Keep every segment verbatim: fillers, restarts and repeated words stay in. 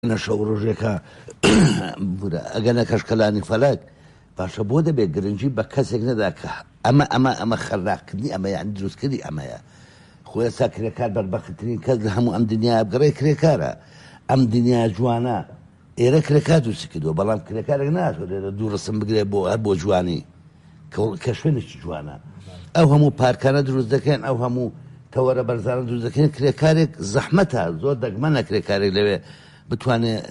نەشە و ڕۆژێکە ئەگەنە کەشکەلانی فەلەک باشە بۆ دەبێت گرنگی بە کەسێک نەدا کە ئەمە ئەمە ئەمە خەرناکردنی ئەمە یان دروستکردی ئەمەیە خۆی ئێستا کرێکار بەربەختترین کەس لە هەموو ئەم دنیا بگەڕێ کرێکارە ئەم دنیا جوانە ئێرە کرێکار دروستی کردووە بەڵام کرێکارێک ناتوانێت لێرە دوو ڕسم بگرێت بۆ هەر بۆ جوانی کە شوێنێکی جوانە ئەو هەموو پارکانە دروست دەکەن ئەو هەموو تەوەرە بەرزانە دروست دەکەن کرێکارێک زەحمەتە زۆر دەگمەنە کرێکارێک لەوێ بتوانێت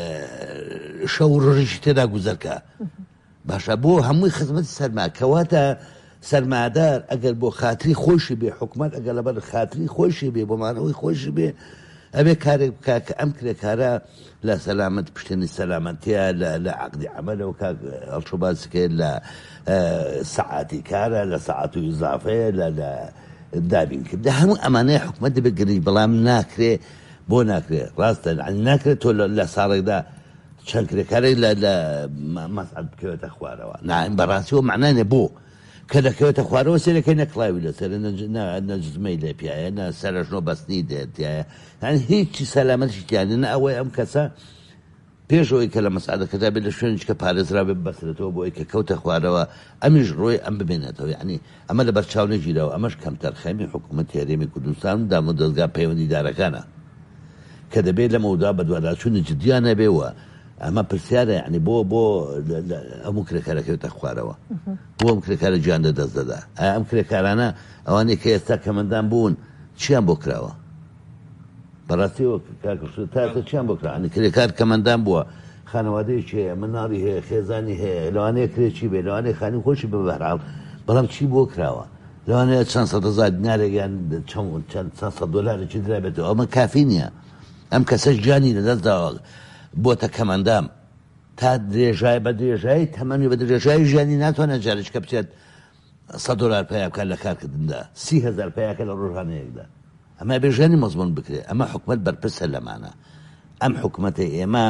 شەو ڕۆژێکی تێدا گوزەرکە باشە بۆ هەمووی خزمەتی سەرما کەواتە سەرمادار ئەگەر بۆ خاتری خۆشی بێ حکومەت ئەگەر لەبەر خاتری خۆشی بێ بۆمانەوەی خۆشی بێ ئەبێ کارێک بکە کە ئەم کرێکارە لە سەلامەت پشتێنی سەلامەتیە لە عەقدی عەمەلەوە کاک ئەڵشۆباسکێت لە سەعاتی کارە لە سەعات و ئیزافەیە لە دابینکردن هەموو ئەمانەیە حکومەت دەبێت گرنگ بەڵام ناکرێ بۆ ناکرێت ڕاستە ناکرێت تۆ لە ساڵێکدا چەند کرێکارێک لە مەسعەد بکەوێتە خوارەوە نائم بەڕاستیەوە معنانێ بۆ کە دەکەوێتە خوارەوە سێرەکەی نەکڵاوی لەسەر نەجزمەی لێ پیاە نە سەرژنۆ بەستنی دێتایە یان هیچی سەلامەتیش تیانە نە ئەوەی ئەم کەسە پێشەوەی کە لە مەسعەدەکەدا بێت لە شوێنێک کە پارێزرا بێت بەسرێتەوە بۆ ئەوەی کە کەوتە خوارەوە ئەمیش ڕۆی ئەم ببێنێتەوە یعنی ئەمە لە بەرچاو نەگیرەوە ئەمەش کەم تەرخەمی حکوومەتی هەرێمی کوردستان و دام و دەستگا پەیوەندیدارەکانە کە دەبێت لە مەودا بە دوواداچوونی جدیان نەبێەوە ئەمە پرسیارە یعنی بۆ بۆ هەموو کرێکارەکەوتە خوارەوە بۆ ئەم کرێکارە گیان دەدەست دەدا ئەم کرێکارانە ئەوانەی کە ئێستا کەمەندان بوون چیان بۆ کراوە بەڕاستیەوە تا چیان بۆ کراوە کرێکار کەمەندان بووە خانەوادەیەکی هەیە مناڵی هەیە خێزانی هەیە لەوانەیە کرێکی بێ لەوانەیە خانی خۆشی بە بەهەرحاڵ بەڵام چی بۆ کراوە لەوانەیە چەند سەد هەزار دینارێک یان چەند سەد دۆلارێکی درابێتەوە ئەمە کافی نییە ئەم کەسەش گیانی لەدەستداوە بۆتە کەمەندام تا درێژای بە درێژایی تەمەنی بە درێژایی ژیانی ناتوانێت جارێک کە بچێت سەد دۆلار پیا بکات لە کارکردندا سی هەزار پیاکە لە ڕۆژانەیەکدا ئەمە بێژانی مەزمون بکرێت ئەمە حکومەت بەرپرسە لەمانە ئەم حکومەتە ئێمە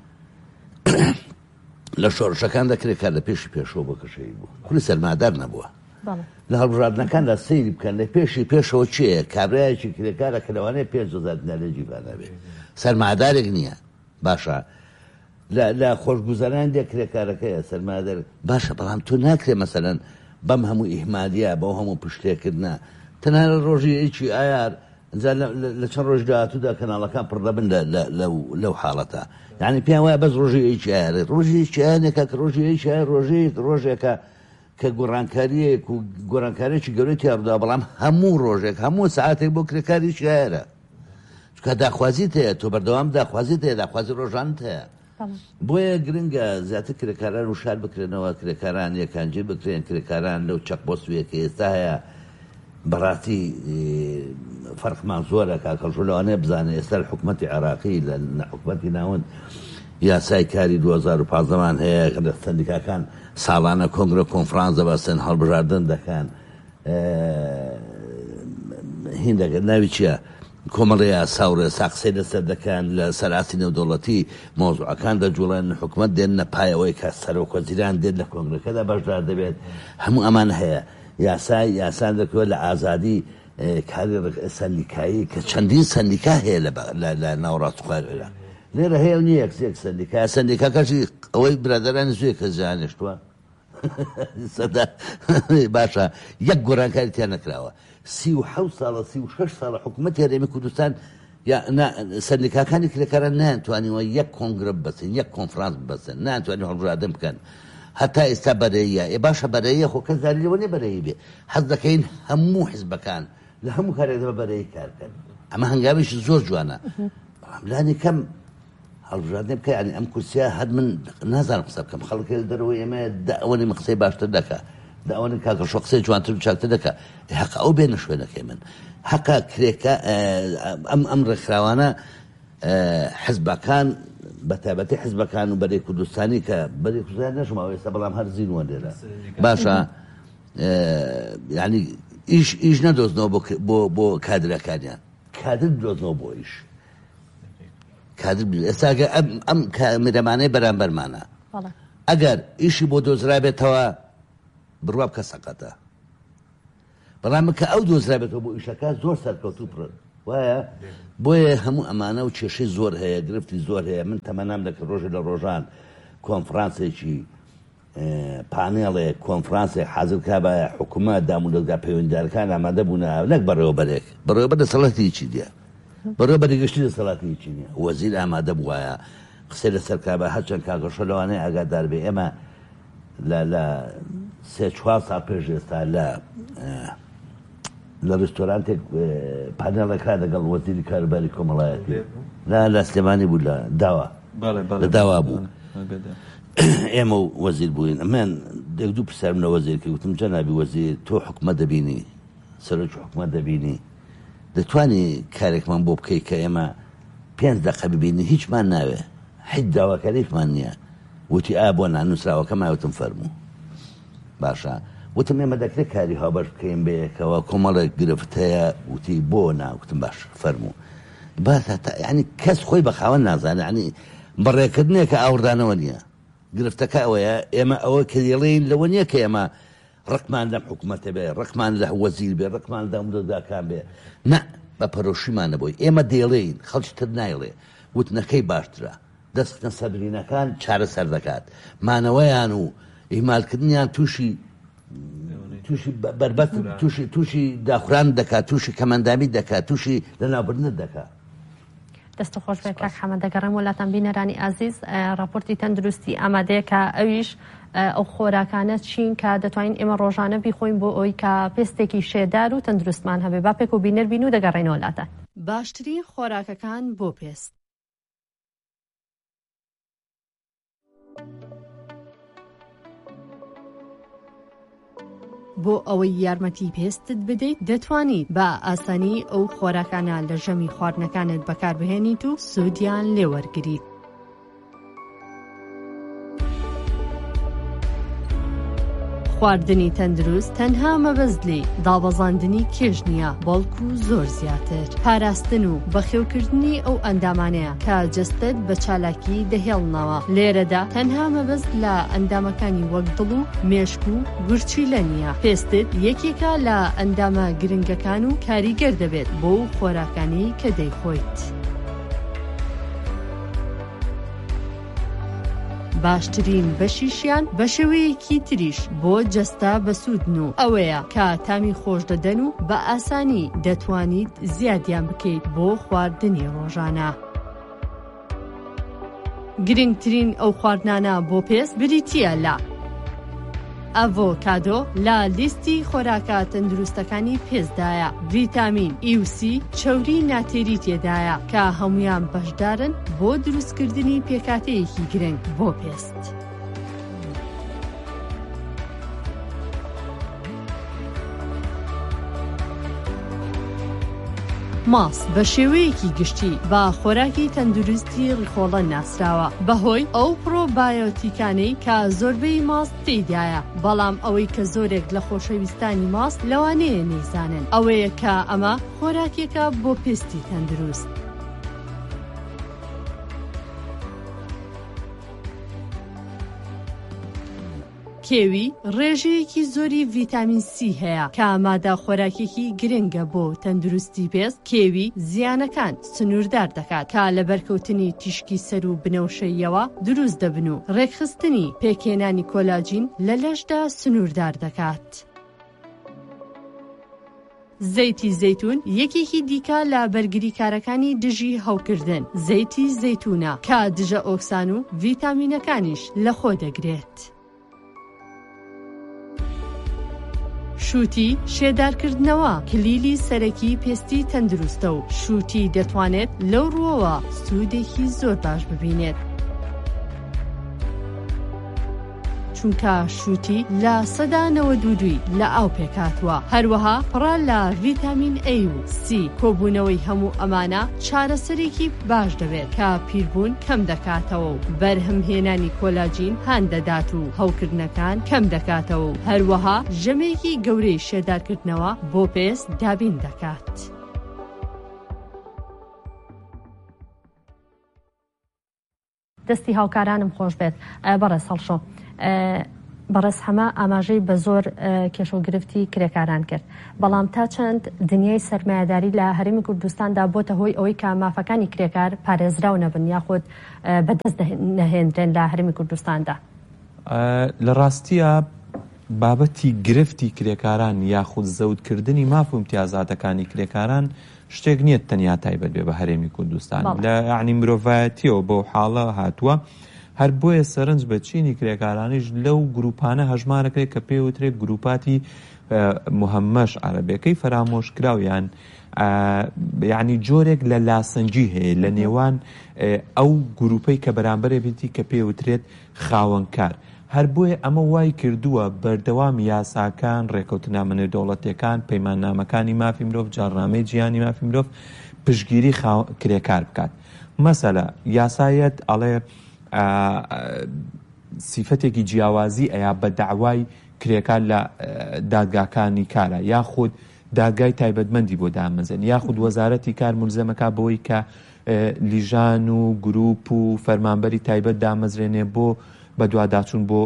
لە شۆڕشەکاندا کرێکار لە پێشی پێشەوە بۆ کەشەی بوو کولی سەرمادار نەبووە لە هەڵبژاردنەکاندا سەیری بکەن لە پێشی پێشەوە چییە کابرایەکی کرێکارە کە لەوانەیە پێنج هەزار دینار لە جیبانە بێ سەرمادارێک نییە باشە لە خۆشگوزەران دێ کرێکارەکەیە سەرمادەر باشە بەڵام تۆ ناکرێ مەسەلەن بەم هەموو ئیحمادیە بەو هەموو پشتێکردنە تەنانە ڕۆژی ئەیچی ئایار لە چەند ڕۆژ داهاتوودا کەناڵەکان پڕ دەبن لەو حاڵەتە یعنی پێیان وایە بەس ڕۆژی ئەیچی ئایارێت ڕۆژی ئەیچی ئایانێکە کە ڕۆژی ئەیچی ئایر ڕۆژەیە ڕۆژێکە کە گۆڕانکاریەک و گۆڕانکارێکی گەورەی تیاڕدا بەڵام هەموو ڕۆژێک هەموو سەعاتێک بۆ کرێکاریشی ئایرە چکە داخوازیت هەیە تۆ بەردەوام داخوازیت هەیە داخوازی ڕۆژانت هەیە بۆیە گرنگە زیاتر کرێکاران وشار بکرێنەوە کرێکاران یەکانجێ بکرێن کرێکاران لەو چەق بۆستویەکە ئێستا هەیە بەڕاستی فەرقمان زۆرە کاکەڵژۆ لەوانەیە بزانێت ئێستا حکوومەتی عێراقی لە حکوومەتی ناوەند یاسای کاری دوو هەزار و پانزدەمان هەیە کە لە سەندیکاکان ساڵانە کۆنگرە کۆنفرانس دەبەستن هەڵبژاردن دەکەن هین دەکەن ناوی چییە کۆمەڵەیە ساورە ساقسەی لەسەر دەکەن لە سەراسی نێودەوڵەتی مۆزوعەکان دەجوڵێن حکوومەت دێنە پایەوەی کە سەرۆکوەزیران دێت لە کۆنگرەکەدا بەشدار دەبێت هەموو ئەمان هەیە یاسای یاسان دەکەوێت لە ئازادی کاری سەندیکایی کە چەندین سەندیکا هەیە لە ناوەڕاست خوێرا لێرە هەیە نیە یەکسێک سەندیکا سەندیکاکەشی ئەوەی برادەرانی زوێ کە زانیشتووە باشە یەک گۆڕانکاری تیان نەکراوە سی و حەوت ساڵە سی و شەش ساڵە حکوومەتی هەرێمی کوردستان سەندیکاکانی کرێکاران نانتوانیوە یەک کۆنگرە ببەسن یەک کۆنفرانس ببەسن نانتوانی هەڵبژاردن بکەن هەتا ئێستا بەرەیە ئێ باشە بەرەیە خۆ کەس داریەوە نێ بەرەی بێ حەز دەکەین هەموو حیزبەکان لە هەموو کارێکەوە بەرەی کارکەن ئەمە هەنگاویشی زۆر جوانە بەڵام لانی کەم هەڵبژاردن بکە ینی ئەم کورسیا هەر من نازانم قسە بکەم خەڵکی لە دەرەوەی ئێمە داوەنی من قسەی باشتر دەکا داوەنی کاکەشۆ قسەی جوانتر و چاکتر دەکا حەقا ئەو بێنە شوێنەکەی من حەقا کرێکە ئەم ئەم ڕێکخراوانە حیزبەکان بەتابەتی حیزبەکان و بەرەی کوردستانی کە بەرەی کوردستانی نەشماوە ئێستا بەڵام هەر زینوە لێرە باشە ینی ئیش ئیش نەدۆزنەوە بۆ کادرەکانیان کادر دۆزنەوە بۆ ئیش کادر ئێستا ئەم میرەمانەی بەرامبەرمانە ئەگەر ئیشی بۆ دۆزرا بێتەوە بڕوا بکە سەقەتە بەڵام کە ئەو دۆزرا بێتەوە بۆ ئیشەکە زۆر سەرکەوتوو وایە بۆیە هەموو ئەمانە و کێشەی زۆر هەیە گرفتی زۆر هەیە من تەمەنام دەکرد ڕۆژە لە ڕۆژان کۆنفرانسێکی پانێڵێ کۆنفرانسێک حەزرکا بە حکوومەت دامودەگا پەیوەندیدارەکان ئامادە بوون نەک بەڕێوەبەرێک بەڕێوەبەر دەسەڵاتی هیچی دیە بەڕێوەبەری گەشتی دەسەڵاتی هیچی نییە وەزیر ئامادە بووایە قسەی لەسەر کا بە هەرچەند کاگەشە لەوانەیە ئاگادار بێ ئێمە لە سێ چوار ساڵ پێش ئێستا لە لە ڕستۆرانتێک پانێڵەکە لەگەڵ وەزیری کاروباری کۆمەڵایەتی لا لە سلێمانی بوو لە داوا لە داوا بوو ئێمە وەزیر بووین ئەمێن دێک دوو پرسیارم لە وەزیرکە وتم جەنابی وەزیر تۆ حکومەت دەبینی سەرۆکی حکومەت دەبینی دەتوانی کارێکمان بۆ بکەی کە ئێمە پێنج دەقە ببینی هیچمان ناوێ هیچ داواکاریشمان نییە وتی ئا بۆ نانووسراوەکە ماوتم فەرموو باشە وتم ئێمە دەکرێت کاری هاوبەش بکەین بەیەکەوە کۆمەڵێک گرفت هەیە وتی بۆ ناوتم باش فەرموو باس ینی کەس خۆی بە خاوەن نازانێت ینی بەڕێکردنێک کە ئاوردانەوە نییە گرفتەکە ئەوەیە ئێمە ئەوە کە دێڵێن لەوە نییە کە ئێمە ڕقمان لەم حکوومەتە بێ ڕقمان لە وەزیر بێ ڕقمان لە مدەداکان بێ نە بە پەرۆشیمانە بۆی ئێمە دێڵێین خەڵکی تر نایڵێ وتنەکەی باشترە دەستنە سەبرینەکان چارەسەر دەکات مانەوەیان و ئیمالکردنیان تووشی تووشی بربەت تووشی تووشی داخوران دەکات تووشی کەمەندامی دەکات تووشی لەناوبردنت دەکات دەست خۆش بێت کاک حەمەد دەگەڕێم وڵاتان بینەرانی ئازیز راپۆرتی تەندروستی ئامادەیە کە ئەویش ئەو خۆراکانە چین کە دەتوانین ئێمە ڕۆژانە بیخۆین بۆ ئەوی کە پێستێکی شێدار و تەندروستمان هەبێ با پێک و بینەر بین و دەگەڕێنەوە وڵاتان باشترین خۆراکەکان بۆ پێست بۆ ئەوەی یارمەتی پێستت بدەیت دەتوانیت بە ئاسانی ئەو خۆراکانە لە ژەمی خواردنەکانت بەکاربهێنیت و سوودیان لێوەرگریت. خواردنی تەندروست تەنها مەبەستلی دابەزاندنی کێژ نییە بەڵکو زۆر زیاتر پاراستن و بەخێوکردنی ئەو ئەندامانەیە کە جەستت بە چالاکی دەهێڵنەوە لێرەدا تەنها مەبەست لە ئەندامەکانی وەک دڵ و مێشک و گورچیلە نییە پێستت یەکێکە لە ئەندامە گرنگەکان و کاریگەر دەبێت بۆ خۆراکانی کە دەیخۆیت. باشترین بەشیشیان بە شێوەیەکی تریش بۆ جەستا بەسوودن و ئەوەیە کە تامی خۆش دەدەن و بە ئاسانی دەتوانیت زیادیان بکەیت بۆ خواردنی ڕۆژانە. گرنگترین ئەو خواردنانە بۆ پێست بریتیە لە ئەڤۆکادۆ لە لیستی خۆراکە تەندروستەکانی پێستدایە ڤیتامین ئی و سی چەوری ناتێری تێدایە کە هەمویان بەشدارن بۆ دروستکردنی پێکاتەیەکی گرنگ بۆ پێست. ماس بە شێوەیەکی گشتی بە خۆراکی تەندروستی ڕیخۆڵە ناسراوە بەهۆی ئەو پرۆبایۆتیکانەی کە زۆربەی ماس تێدایە بەڵام ئەوەی کە زۆرێک لە خۆشەویستانی ماس لەوانەیە نەیزانن ئەوەیە کە ئەمە خۆراکێکە بۆ پێستی تەندروست. کێوی ڕێژەیەکی زۆری ڤیتامین سی هەیە کە ئامادە خۆراکێکی گرنگە بۆ تەندروستی پێست. کێوی زیانەکان سنووردار دەکات کە لە بەرکەوتنی تیشکی سەر و بنەوشەیەوە دروست دەبن و ڕێکخستنی پێکێنانی کۆلاجین لە لەشدا سنووردار دەکات. زەیتی زەیتون یەکێکی دیکە لە بەرگریکارەکانی دژی هەوکردن. زەیتی زەیتونە کە دژە ئۆکسان و ڤیتامینەکانیش لە خۆ دەگرێت. شووتی شێدارکردنەوە کلیلی سەرەکی پێستی تەندروستە و شووتی دەتوانێت لەو ڕووەوە سوودێکی زۆر باش ببینێت چونکە شووتی لە سەدا نەوە دوودووی لە ئاو پێکاتوە هەروەها پڕە لە ڤیتامین ئەی و سی. کۆبوونەوەی هەموو ئەمانە چارەسەرێکی باش دەبێت کە پیربوون کەم دەکاتەوە و بەرهەمهێنانی کۆلاجین هەان دەدات و هەوکردنەکان کەم دەکاتەوە و هەروەها ژەمێکی گەورەی شێدارکردنەوە بۆ پێست دابین دەکات. دەستی هاوکارانم خۆش بێت بەڕێ سەڵشۆ بەڕێز هەمە ئاماژەی بە زۆر کێشە و گرفتی کرێکاران کرد بەڵام تا چەند دنیای سەرمایه‌داری لە هەرێمی کوردستاندا بۆتە هۆی ئەوەی کە مافەکانی کرێکار پارێزراو نەبن یاخود بەدەست نەهێنرێن لە هەرێمی کوردستاندا. لە ڕاستیە بابەتی گرفتی کرێکاران یاخود زەوتکردنی ماف و امتیازاتەکانی کرێکاران شتێک نییە تەنیا تایبەت بێ بە هەرێمی کوردستان لە یعنی مرۆڤایەتیەوە بەو حاڵە هاتووە هەر بۆیە سەرنج بە چینی کرێکارانیش لەو گروپانە هەژمارەکەی کە پێوترێت گروپاتی محەممەش عەرەبیەکەی فەرامۆشکراویان یعنی جۆرێک لە لاسەنجی هەیە لە نێوان ئەو گروپەی کە بەرامبەرێ بێتی کە پێوترێت خاوەنکار هەر بۆیە ئەمە وای کردووە بەردەوام یاساکان ڕێکەوتنامە نێودەوڵەتیەکان پەیماننامەکانی مافی مرۆڤ جاڕنامەی جیهانی مافی مرۆڤ پشتگیری کرێکار بکات مەسەلە یاسایەت ئەڵێ سیفەتێکی جیاوازی ئەیا بە داوای کرێکار لە دادگاکانی کارە یاخود دادگای تایبەتمەندی بۆ دامەزێن یاخود وەزارەتی کار مولزەمەکە بەوەی کە لیژان و گروپ و فەرمانبەری تایبەت دامەزرێنێ بۆ بە دوواداچوون بۆ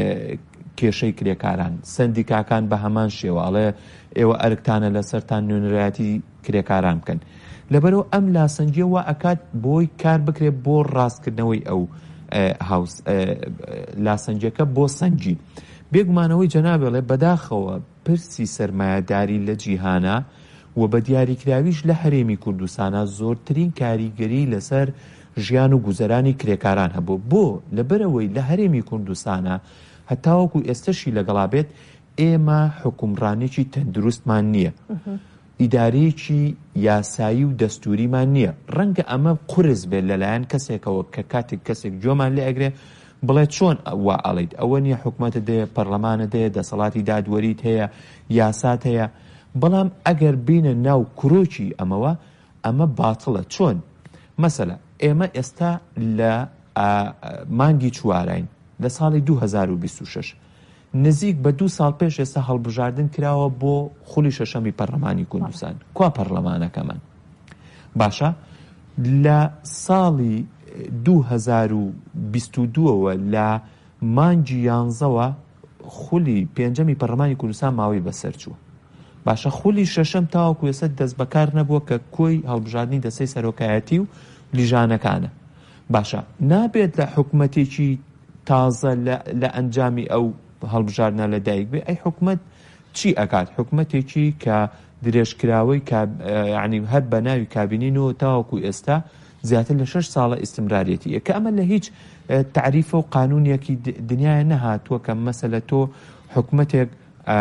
کێشەی کرێکاران سندیکاکان بە هەمان شێوە ئەڵێ ئێوە ئەرکتانە لەسەرتان نوێنەرایەتی کرێکاران بکەن لەبەرەوە ئەم لاسەنجیەوە ئەکات بۆی کار بکرێت بۆ ڕاستکردنەوەی ئەو هاوس لاسەنجەکە بۆ سەنجی بێگومانەوەی جەنابێڵێ بەداخەوە پرسی سەرمایەداری لە جیهانە و بە دیاریکراویش لە هەرێمی کوردستانە زۆرترین کاریگەری لەسەر ژیان و گوزەرانی کرێکاران هەبوو بۆ لەبەرەوەی لە هەرێمی کوردستانە هەتاوەکو ئێستەشی لەگەڵا بێت ئێمە حکومڕانێکی تەندروستمان نییە ئیدارەیەکی یاسایی و دەستوریمان نییە ڕەنگە ئەمە قورس بێت لەلایەن کەسێکەوە کە کاتێک کەسێک جۆمان لێ ئەگرێ بڵێ چۆن وا ئەڵیت ئەوە نییە حکومەتە دەیە پەرلەمانە دەیە دەسەڵاتی دادوەریت هەیە یاسات هەیە بەڵام ئەگەر بینە ناو کرۆکی ئەمەوە ئەمە باتڵە چۆن مەسەلە ئێمە ئێستا لە مانگی چوارین لە ساڵی دوو هەزار و بیست و شەش نزیک بە دوو ساڵ پێش ئێستا هەڵبژاردن کراوە بۆ خولی شەشەمی پەرلەمانی کوردستان کوا پەرلەمانەکەمان باشە لە ساڵی دوو هەزار و بیست و دووەوە لە مانگی یانزەوە خولی پێنجەمی پەرلەمانی کوردستان ماوەی بەسەر چووە باشە خولی شەشەم تاوەکو ئێستا دەست بەکار نەبووە کە کۆی هەڵبژاردننی دەسەی سەرۆکایەتی و لیژانەکانە باشە نابێت لە حکومەتێکی تازە لە ئەنجامی ئەو هەڵبژاردنە لەدایک بێ ئەی حکومەت چی ئەکات حکومەتێکی کە درێژکراوەی ینی هەر بە ناوی کابینینەوە تاوەکو ئێستا زیاتر لە شەش ساڵە ئیستمرارەتی کە ئەمە لە هیچ تعریفە و قانونیەکی دنیای نەهاتووە کە مەسەلە تۆ حکومەتێک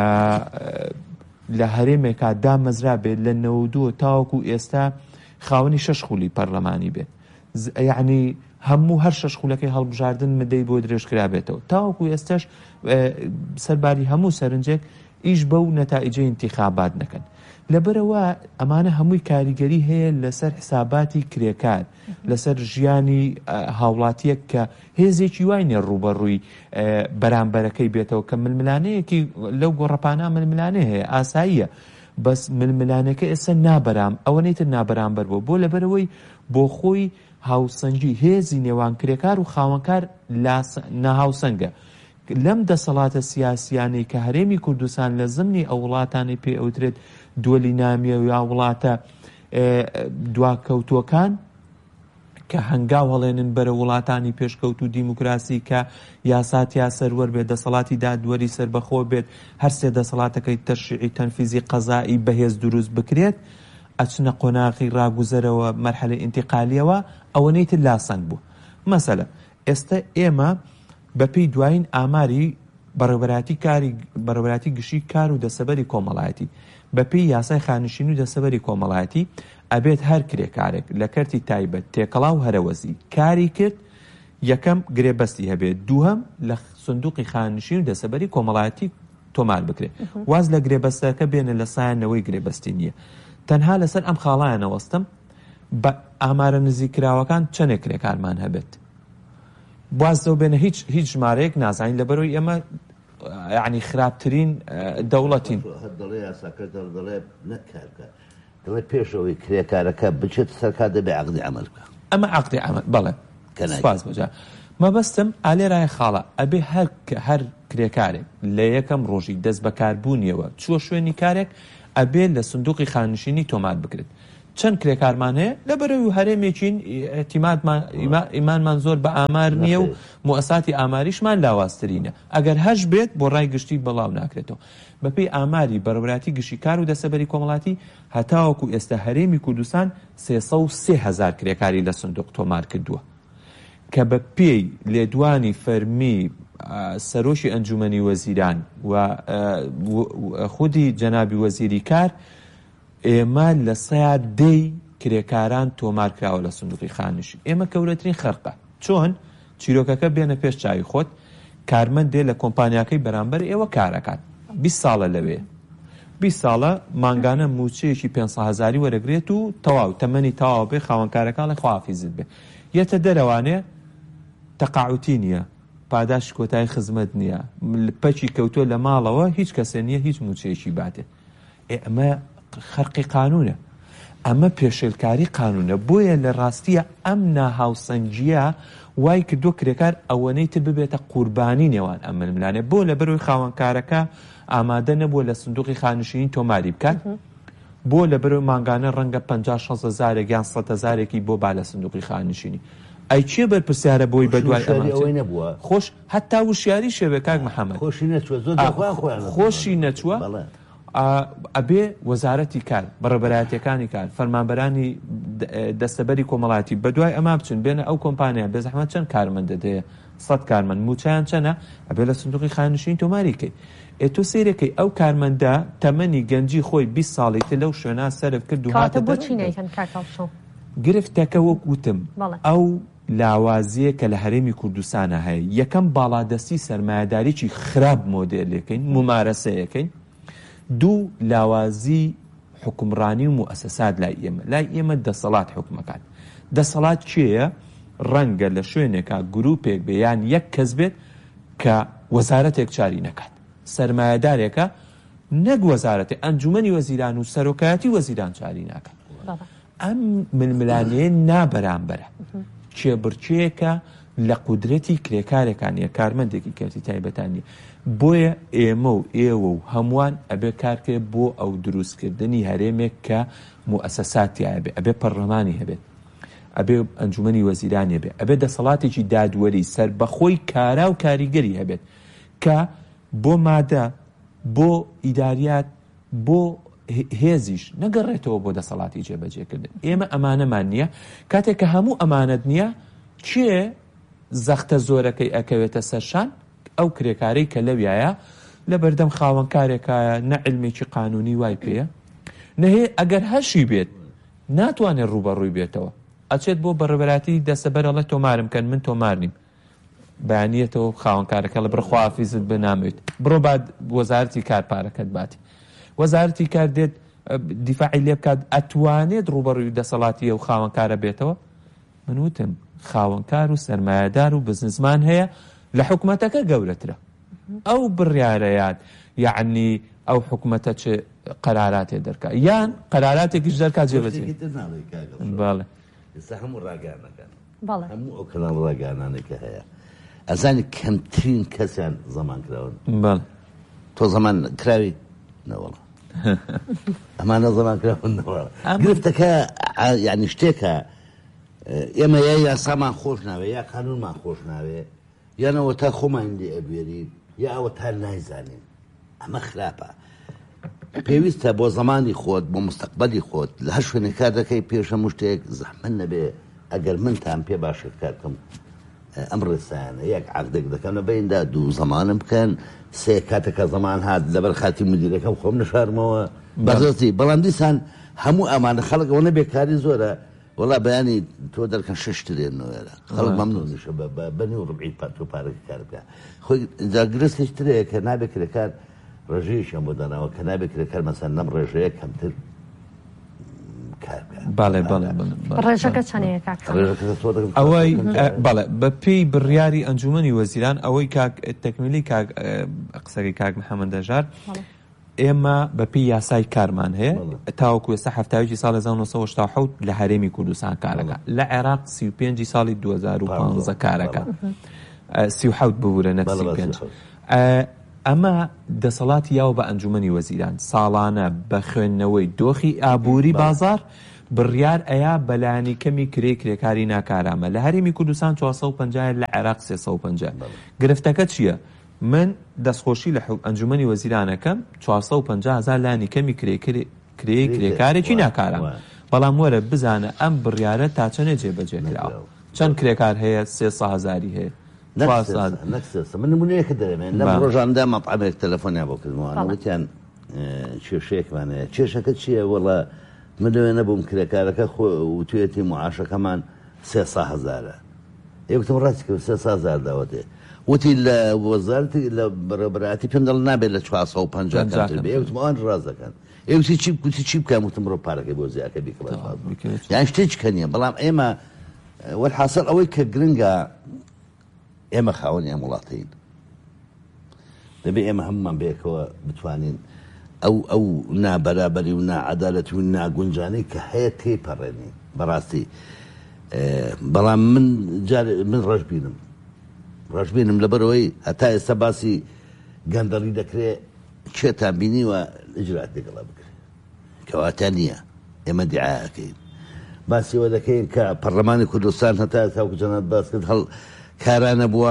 لە هەرێمێکا دامەزرا بێت لە نەوەدووە تاوەکو ئێستا خاوەنی شەش خولی پەرلەمانی بێت یعنی هەموو هەر شەش خولەکەی هەڵبژاردن مدەی بۆ درێژکرا بێتەوە تاوەکو ئێستاش سەرباری هەموو سەرنجێک ئیش بەو نەتائیجەی انتیخابات نەکەن لەبەرەوە ئەمانە هەمووی کاریگەری هەیە لەسەر حساباتی کرێکار لەسەر ژیانی هاوڵاتیەک کە هێزێکی وای نێ ڕوبەڕووی بەرامبەرەکەی بێتەوە کە ململانەیەکی لەو گۆڕەپانە ململانە هەیە ئاساییە بەس ململانەکە ئێستا نابەرام ئەوە نەیتر نابەرامبەر بوو بۆ لەبەرەوەی بۆ خۆی هاوسەنگی هێزی نێوان کرێکار و خاوەنکار ناهاوسەنگە لەم دەسەڵاتە سیاسیانەی کە هەرێمی کوردستان لە زمنی ئەو وڵاتانی پێ ئەوترێت دووەلی نامیە و یا وڵاتە دواکەوتووەکان کە هەنگاو هەڵێنن بەرە وڵاتانی پێشکەوت و دیموکراسی کە یاساتیا سەروەر بێت دەسەڵاتی دادوەری سەربەخۆ بێت هەر سێ دەسەڵاتەکەی تەشریعی تەنفیزی قەزایی بەهێز دروست بکرێت ئەچنە قۆناغی ڕاگوزەرەوە مەرحەلەی ئینتیقالیەوە ئەوە نەیتر لاسەنگ بوو مەسەلە ئێستا ئێمە بەپێی دوایین ئاماری بەڕێوەبەراتی کاری بەڕێوەبەراتی گشتی کار و دەسەبەری کۆمەڵایەتی بەپێی یاسای خانشین و دەسەبەری کۆمەڵایەتی ئەبێت هەر کرێکارێک لە کەرتی تایبەت تێکەڵا و هەرەوەزی کاری کرد یەکەم گرێبەستی هەبێت دووهەم لە سندوقی خانشین و دەسەبەری کۆمەڵایەتی تۆمار بکرێت واز لە گرێبەستەکە بێنە لە سایانەوەی گرێبەستی نییە تەنها لەسەر ئەم خاڵایانەوەستم بە ئامارە نزیکراوەکان چەندێک کرێکارمان هەبێت بازەوە بێنە هیچ هیچ ژمارەیەک نازانین لەبەرەوەی ئێمە یعنی خراپترین دەوڵەتین دەڵێ یاساکە دەڵێ نەکارکە دەڵێ پێشەوەی کرێکارەکە بچێت سەرکار دەبێ عەقدی عەمەل بکە ئەمە عەقدی عەمەل بەڵێ سپاس بەجا مەبەستم ئالێرای خاڵە ئەبێ هەر هەر کرێکارێک لە یەکەم ڕۆژی دەست بەکاربوونیەوە چووە شوێنی کارێک ئەبێ لە سندوقی خانشینی تۆمار بکرێت. چەند کرێکارمان هەیە لەبەرەوەی هەرێمێکین ئیمانمان زۆر بە ئامار نییە و موەساتی ئاماریشمان لاوازترینە. ئەگەر هەش بێت بۆ ڕای گشتی بەڵاو ناکرێتەوە. بەپێی ئاماری بەڕێوەبەری گشتی کار و دەسەبەری کۆمەڵاتی هەتاوەکو ئێستا هەرێمی کوردستان سێسەد و سێ هەزار کرێکاری لە سندوق تۆمار کردووە کە بە پێی لێدوانی فەرمی سەرۆشی ئەنجومەنی وەزیران و خودی جەنابی وەزیری کار ئێمە لە سەیە دەی کرێکاران تۆمار کراوە لە سندوقی خانشی. ئێمە کەورەترین خەرقە چۆن چیرۆکەکە بێنە پێش چاوی خۆت کارمەند دێ لە کۆمپانیاکەی بەرامبەر ئێوە کارەکات بیست ساڵە لەوێ بیست ساڵە مانگانە موچەیەکی پێنج هەزاری وەرەگرێت و تەواو تەمەنی تەواو بێ خاوەنکارەکان لە خواحافیزت بێ یەتە دەرەوانێ تەقاعوتی نییە پاداش کۆتای خزمەت نییە پەچی کەوتۆ لە ماڵەوە هیچ کەسێ نییە هیچ موچەیەکی باتێ. ئەمە خەرقی قانونە ئەمە پێشێلکاری قانونە بۆیە لە ڕاستیە ئەم ناهاوسەنجیە وای کردو کرێکار ئەوەنەی تر ببێتە قوربانی نێوان ئەم ململانێ بۆ لە بەرەوەی خاوەنکارەکە ئامادە نەبووە لە سندوقی خانشینی تۆماری بکات بۆ لە بەرەوەی مانگانە ڕەنگە پەنجا شەش هەزارێک یان سەد هەزارێکی بۆ با لە سندوقی خانشینی ئەی چێ بەرپرسیارە بۆی بەدوای ئەمە خۆش هەتا وشیاری شێوێ کاک محەممەد خۆشی نەچووە ئەبێ وەزارەتی کار بەڕێبەرایەتیەکانی کار فەرمانبەرانی دەستەبەری کۆمەڵاتی بەدوای ئەما بچن بێنە ئەو کۆمپانیا بێزەحمەت چەند کارمەندە دەیە سەد کارمەند موچیان چەنە ئەبێ لە سندوقی خانشین تۆماریکەی ئێ تۆ سیرەکەی ئەو کارمەندە تەمەنی گەنجی خۆی بیست ساڵی تر لەو شوێنە سەرف کرد و هاتە گرفتەکە وەک وتم ئەو لاوازیە کە لە هەرێمی کوردستانە هەیە یەکەم باڵادەستی سەرمایەداریی خراپ مۆدێلەکەین ممارەسەیەکەین دوو لاوازی حکومڕانی و موئەسەسات لای ئێمە لای ئێمە دەسەڵات حکومەکان دەسەڵات چییە ڕەنگە لە شوێنێکە گروپێک بێ یان یەک کەس بێت کە وەزارەتێک چاری نەکات سەرمایەدارێکە نەک وەزارەتی ئەنجومەنی وەزیران و سەرۆکایەتی وەزیران چاری ناکات. ئەم ململانەیە نابەرامبەرە کێبڕچەیەکە لە قودرەتی کرێکارێکانیە کارمەندێکی کەوتی تایبەتانیە بۆیە ئێمە و ئێوە و هەمووان ئەبێ کارکرێ بۆ ئەو دروستکردنی هەرێمێک کە موئەسەساتی هەبێ ئەبێ پەرلەمانی هەبێت ئەبێ ئەنجومەنی وەزیران هەبێ ئەبێ دەسەڵاتێکی دادوەری سەر بەخۆی کارا و کاریگەری هەبێت کە بۆ مادە بۆ ئیداریات بۆ هێزیش نەگەڕێتەوە بۆ دەسەڵاتی جێبەجێکردن. ئێمە ئەمانەمان نییە کاتێک کە هەموو ئەمانەت نییە چێ زەختە زۆرەکەی ئەکەوێتە سەرشان ئەو کرێکارەی کە لەویایە لە بەردەم خاوەنکارێکایە نەعلمێکی قانونی وای پێیە نەهێ ئەگەر هەشی بێت ناتوانێت ڕوبەڕووی بێتەوە ئەچێت بۆ بەڕێبەراتی دەسەبەرەڵە تۆمارم کەن من تۆمار نیم بەیانیەتەوە خاوەنکارەکە لە بڕخوافیزت بنامێت بڕۆ بعد وەزارەتی کار پارەکەت باتی وەزارەتی کار دێت دیفاعی لێ بکات ئەتوانێت ڕوبەڕووی دەسەڵاتیە و خاوەنکارە بێتەوە. من وتم خاوەنکار و سەرمایەدار و بزنسمان هەیە لە حکومەتەکە گەورەترە ئەو بڕیارەیان یعنی ئەو حکومەتە چ قەراراتێ دەرکات یان قەراراتێکیش دەرکات جێبەجێ بەڵێ هەموو ڕاگەانەکان هەموو ئەو کەناڵ ڕاگەانانێکە هەیە ئەزانی کەمترین کەسیان زەمان کراون بەڵێ تۆ زەمان کراوی نەوەڵە ئەمانە زەمان کراون نەوەڵە گرفتەکە یعنی شتێکە ئێمە یا یاسامان خۆش ناوێ یا قانونمان خۆش ناوێ یانەوە تا خۆمان لێ ئەبوێری یا ئەوە تا نایزانین ئەمە خراپە. پێویستە بۆ زمانی خۆت بۆ مستەقبەلی خۆت لە هەر شوێنێک کار دەکەی پێشە شتێک زەحمەت نەبێ ئەگەر منتان پێ باشە کارکەم ئەم ڕێسایانە یەک عەقدێک دەکەم لە بەیندا دوو زەمانم بکەن سێ کاتێکە زەمان هات لەبەر خاتی مدیرەکەم خۆم نشارمەوە بەڕێزی بەڵام دیسان هەموو ئەمانە خەڵک ئەوە بێکاری زۆرە وڵا بەیانی تۆ دەرکەن شەش ترێنەوەێرە خەڵک مەمنوونیشە بەنی و ڕبعی پات و پارەکە کار بکە خۆی جاگرست هیچ ترەیە کە نابێت کرێکار ڕێژەیەشیان بۆ داناوە کە نابێت کرێکار مەسەن نەم ڕێژەیە کەمتر کار بکە. بەڵێ بەڵێ ڕێژەکە چەندەیە ئەوەی بەڵێ بە پێی بڕیاری ئەنجومەنی وەزیران ئەوەی تەکمیلی قسەکەی کاک محەممەد دەژار ئێمە بەپی یاسای کارمان هەیە تاوەکو ئێستا هەفتاوێکی ساڵی هەزار و نۆ سەد و هەشتا و حەوت لە هەرێمی کوردستان کارەکە لە عێراق سی و پێنجی ساڵی دوو هەزار و پانزە کارەکە سی و حەوت ببوورە نەک سی و پێنج. ئەمە دەسەڵاتی یاوە بە ئەنجومەنی وەزیران ساڵانە بە خوێندنەوەی دۆخی ئابووری بازار بڕیار ئەیا بەلایەنی کەمی کرێ کرێکاری ناکارامە لە هەرێمی کوردستان چوارسەد و پەنجا لە عێراق سێسەد و پەنجا. گرفتەکە چییە؟ من دەستخۆشی لە ئەنجومەنی وەزیرانەکەم چوارسەد و پەنجا هەزار لایەنی کەمی کرێ کرێکارێکی ناکارامە. بەڵام وەرە بزانە ئەم بڕیارە تا چەندێ جێبەجێکراوە چەند کرێکار هەیە سێسەد هەزاری هەیە من نمونەیەکە دەرێمێن لەم ڕۆژاندا مەطعمێک تەلەفۆنیا بۆ کردمەوە وتیان کێشەیەکمانەیە کێشەکە چییە؟ وەڵا من لەوێ نەبووم کرێکارەکە وتوێتی معاشەکەمان سێسەد هەزارە. یەکتم ڕاستی کرد سێسەد هەزار داوەتێ وتی لە وەزارەتی لە بەڕێبەراتی پێم دەڵ نابێت لە چوارسەد و پەنجا یەکتم ئەوان ڕاز دەکەن ئێوتی چی گوتی چی بکەم وتم ڕۆ پارەکەی بۆ زیاکە بیکە یان شتێککە نییە. بەڵام ئێمە وەرحاسەڵ ئەوەی کە گرنگە ئێمە خاوەنی ئەم وڵاتین دەبێت ئێمە هەمومان بێکەوە بتوانین ئەو ئەو نابەرابەری و نائەدالەتی و ناگونجانەی کە هەیە تێپەڕێنی بەڕاستی. بەڵام من من ڕەشبینم ڕەشبینم لەبەرەوەی هەتا ئێستا باسی گەندەڵی دەکرێت کێتان بینیوە ئجرات لەگەڵا بکرێت کەواتە نییە ئێمە دیعاەکەین باسیەوە دەکەین کە پەرلەمانی کوردستان هەتا تاوکو جەنات باس کرد هەڵ کارانە بووە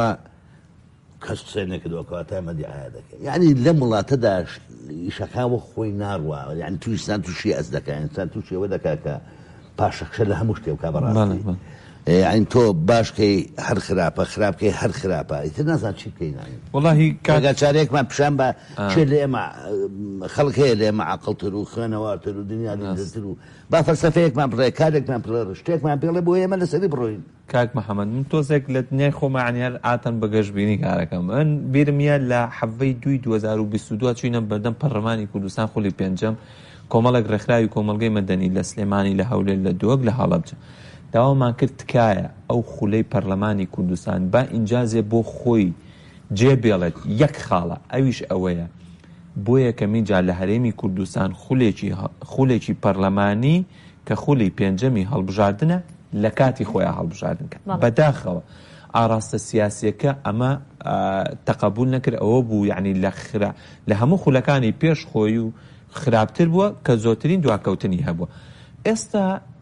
کەس قسەی نەکردووە کەواتە ئێمە دیعاە دەکەین. یعنی لەم وڵاتەدا ئیشەکانوە خۆی ناڕوە یعنی تویشتان تووشی ئەس دەکەن ئینسان تووشی ئەوە دەکا کە پاشەخشە لە هەموو شتێ بکا بەڕاستی ئەین تۆ باشکەی هەر خراپە خراپکەی هەر خراپە ئیتر نازان چی بکەین وەڵاهی کاگا چارێکمان پیشان بە چێ لە ئێمە خەڵک هەیە لە ئێمە عەقڵتر و خوێنەوارتر و دنیا لێرتر و با فەلسەفەیەکمان بڕێ کارێکمان پڕێ شتێکمان پێڵێ بۆ ئێمە لەسەری بڕۆین. کاک محەممەد من تۆزێک لە دنیای خۆمانیار ئاتەن بە گەشتبینی کارەکەم من بیرمیە لە حەڤەی دوی دوو هەزار و بیست و دوو چوینە بەردەم پەرلەمانی کوردستان خۆلی پێنجەم کۆمەڵێک ڕێکخراوی کۆمەلگەی مەدەنی لە سلێمانی لە هەولێر لە دۆک لە هەڵەبجە داوامان کرد تکایە ئەو خولەی پەرلەمانی کوردستان با ئینجازێ بۆ خۆی جێبێڵێت یەک خاڵە ئەویش ئەوەیە بۆ یەکەمین جار لە هەرێمی کوردستان خولێکی پەرلەمانی کە خولی پێنجەمی هەڵبژاردنە لە کاتی خۆیان هەڵبژاردن کە بەداخەوە ئاراستە سیاسیەکە ئەمە تەقەبول نەکرد ئەوە بوو یعنی لە هەموو خولەکانی پێش خۆی و خراپتر بووە کە زۆرترین دواکەوتنی هەبووە. ئێستا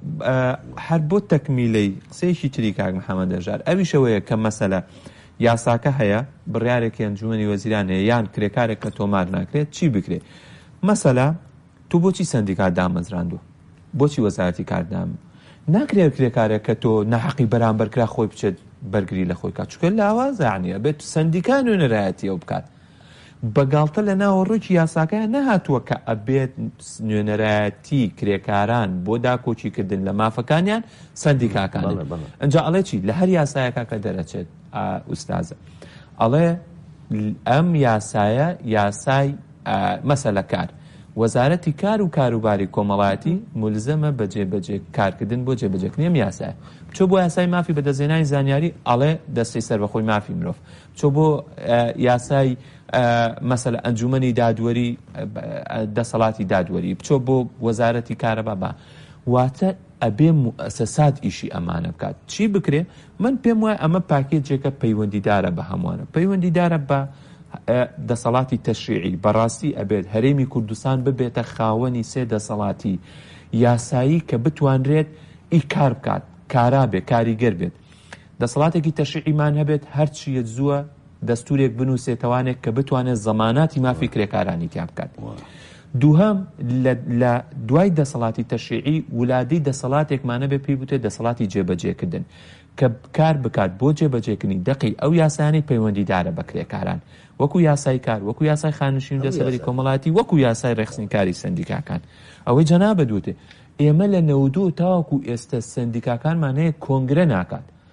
هەر بۆ تەکمیلەی قسەیەکی تری کاک محەممەد هەژار ئەویشەوەیە کە مەسەلە یاساکە هەیە بڕیارێکی ئەنجومەنی وەزیران هەیە یان کرێکارێک کە تۆمار ناکرێت چی بکرێت؟ مەسەلە تو بۆچی سندیکات دامەزراندووە بۆچی وەزارەتی کاردام ناکرێت کرێکارێک کە تۆ نەحەقی بەرامبەرکرا خۆی بچێت بەرگری لە خۆی کات چونکە لاوازە یعنیە بێت سندیکا نوێنەرایەتیەوە بکات بەگاڵتە لە ناوەڕۆکی یاساکەیان نەهاتووە کە ئەبێت نوێنەرایەتی کرێکاران بۆ داکۆچیکردن لە مافەکانیان سندیکاکان ئەنجا ئەڵێ چی لە هەر یاسایەکە کە دەرەچێت ئوستازە ئەڵێ ئەم یاسایە یاسای مەسەلە کار وەزارەتی کار و کاروباری کۆمەڵایەتی مولزەمە بە جێبەجێ کارکردن بۆ جێبەجێکردنی ئەم یاسایە بچۆ بۆ یاسای مافی بەدەستهێنانی زانیاری ئەڵێ دەستی سەر بەخۆی مافی مرۆڤ بچۆ بۆ یاسای مەسەلە ئەنجومەنی دادوەری دەسەڵاتی دادوەری بچۆ بۆ وەزارەتی کارەبا بە واتە ئەبێ مؤسسات ئیشی ئەمانە بکات چی بکرێ من پێم وایە ئەمە پاکێجێکە پەیوەندیدارە بە هەمووانە پەیوەندیدارە بە دەسەڵاتی تەشریعی بەڕاستی ئەبێت هەرێمی کوردستان ببێتە خاوەنی سێ دەسەڵاتی یاسایی کە بتوانرێت ئی کار بکات کارا بێ کاریگەر بێت دەسەڵاتێکی تەشریعیمان هەبێت هەرچیە زووە دەستورێک بنووسێتەوانێک کە بتوانێت زەماناتی مافی کرێکارانی تیا بکات. دووهەم لە دوای دەسەڵاتی تەشریعی ولادەی دەسەڵاتێکمانە بێ پێی بوتێت دەسەڵاتی جێبەجێکردن کە کار بکات بۆ جێبەجێکردنی دەقی ئەو یاسانی پەیوەندیدارە بە کرێکاران وەکو یاسای کار وەکو یاسای خانشین دەسەبەری کۆمەڵاتی وەکو یاسای ڕێخستنیکاری سندیکاکان ئەوەی جەنابە دووتێ ئێمە لە نەودوو تاوەکو ئێستا سندیکاکانمان هەیە کۆنگرە ناکات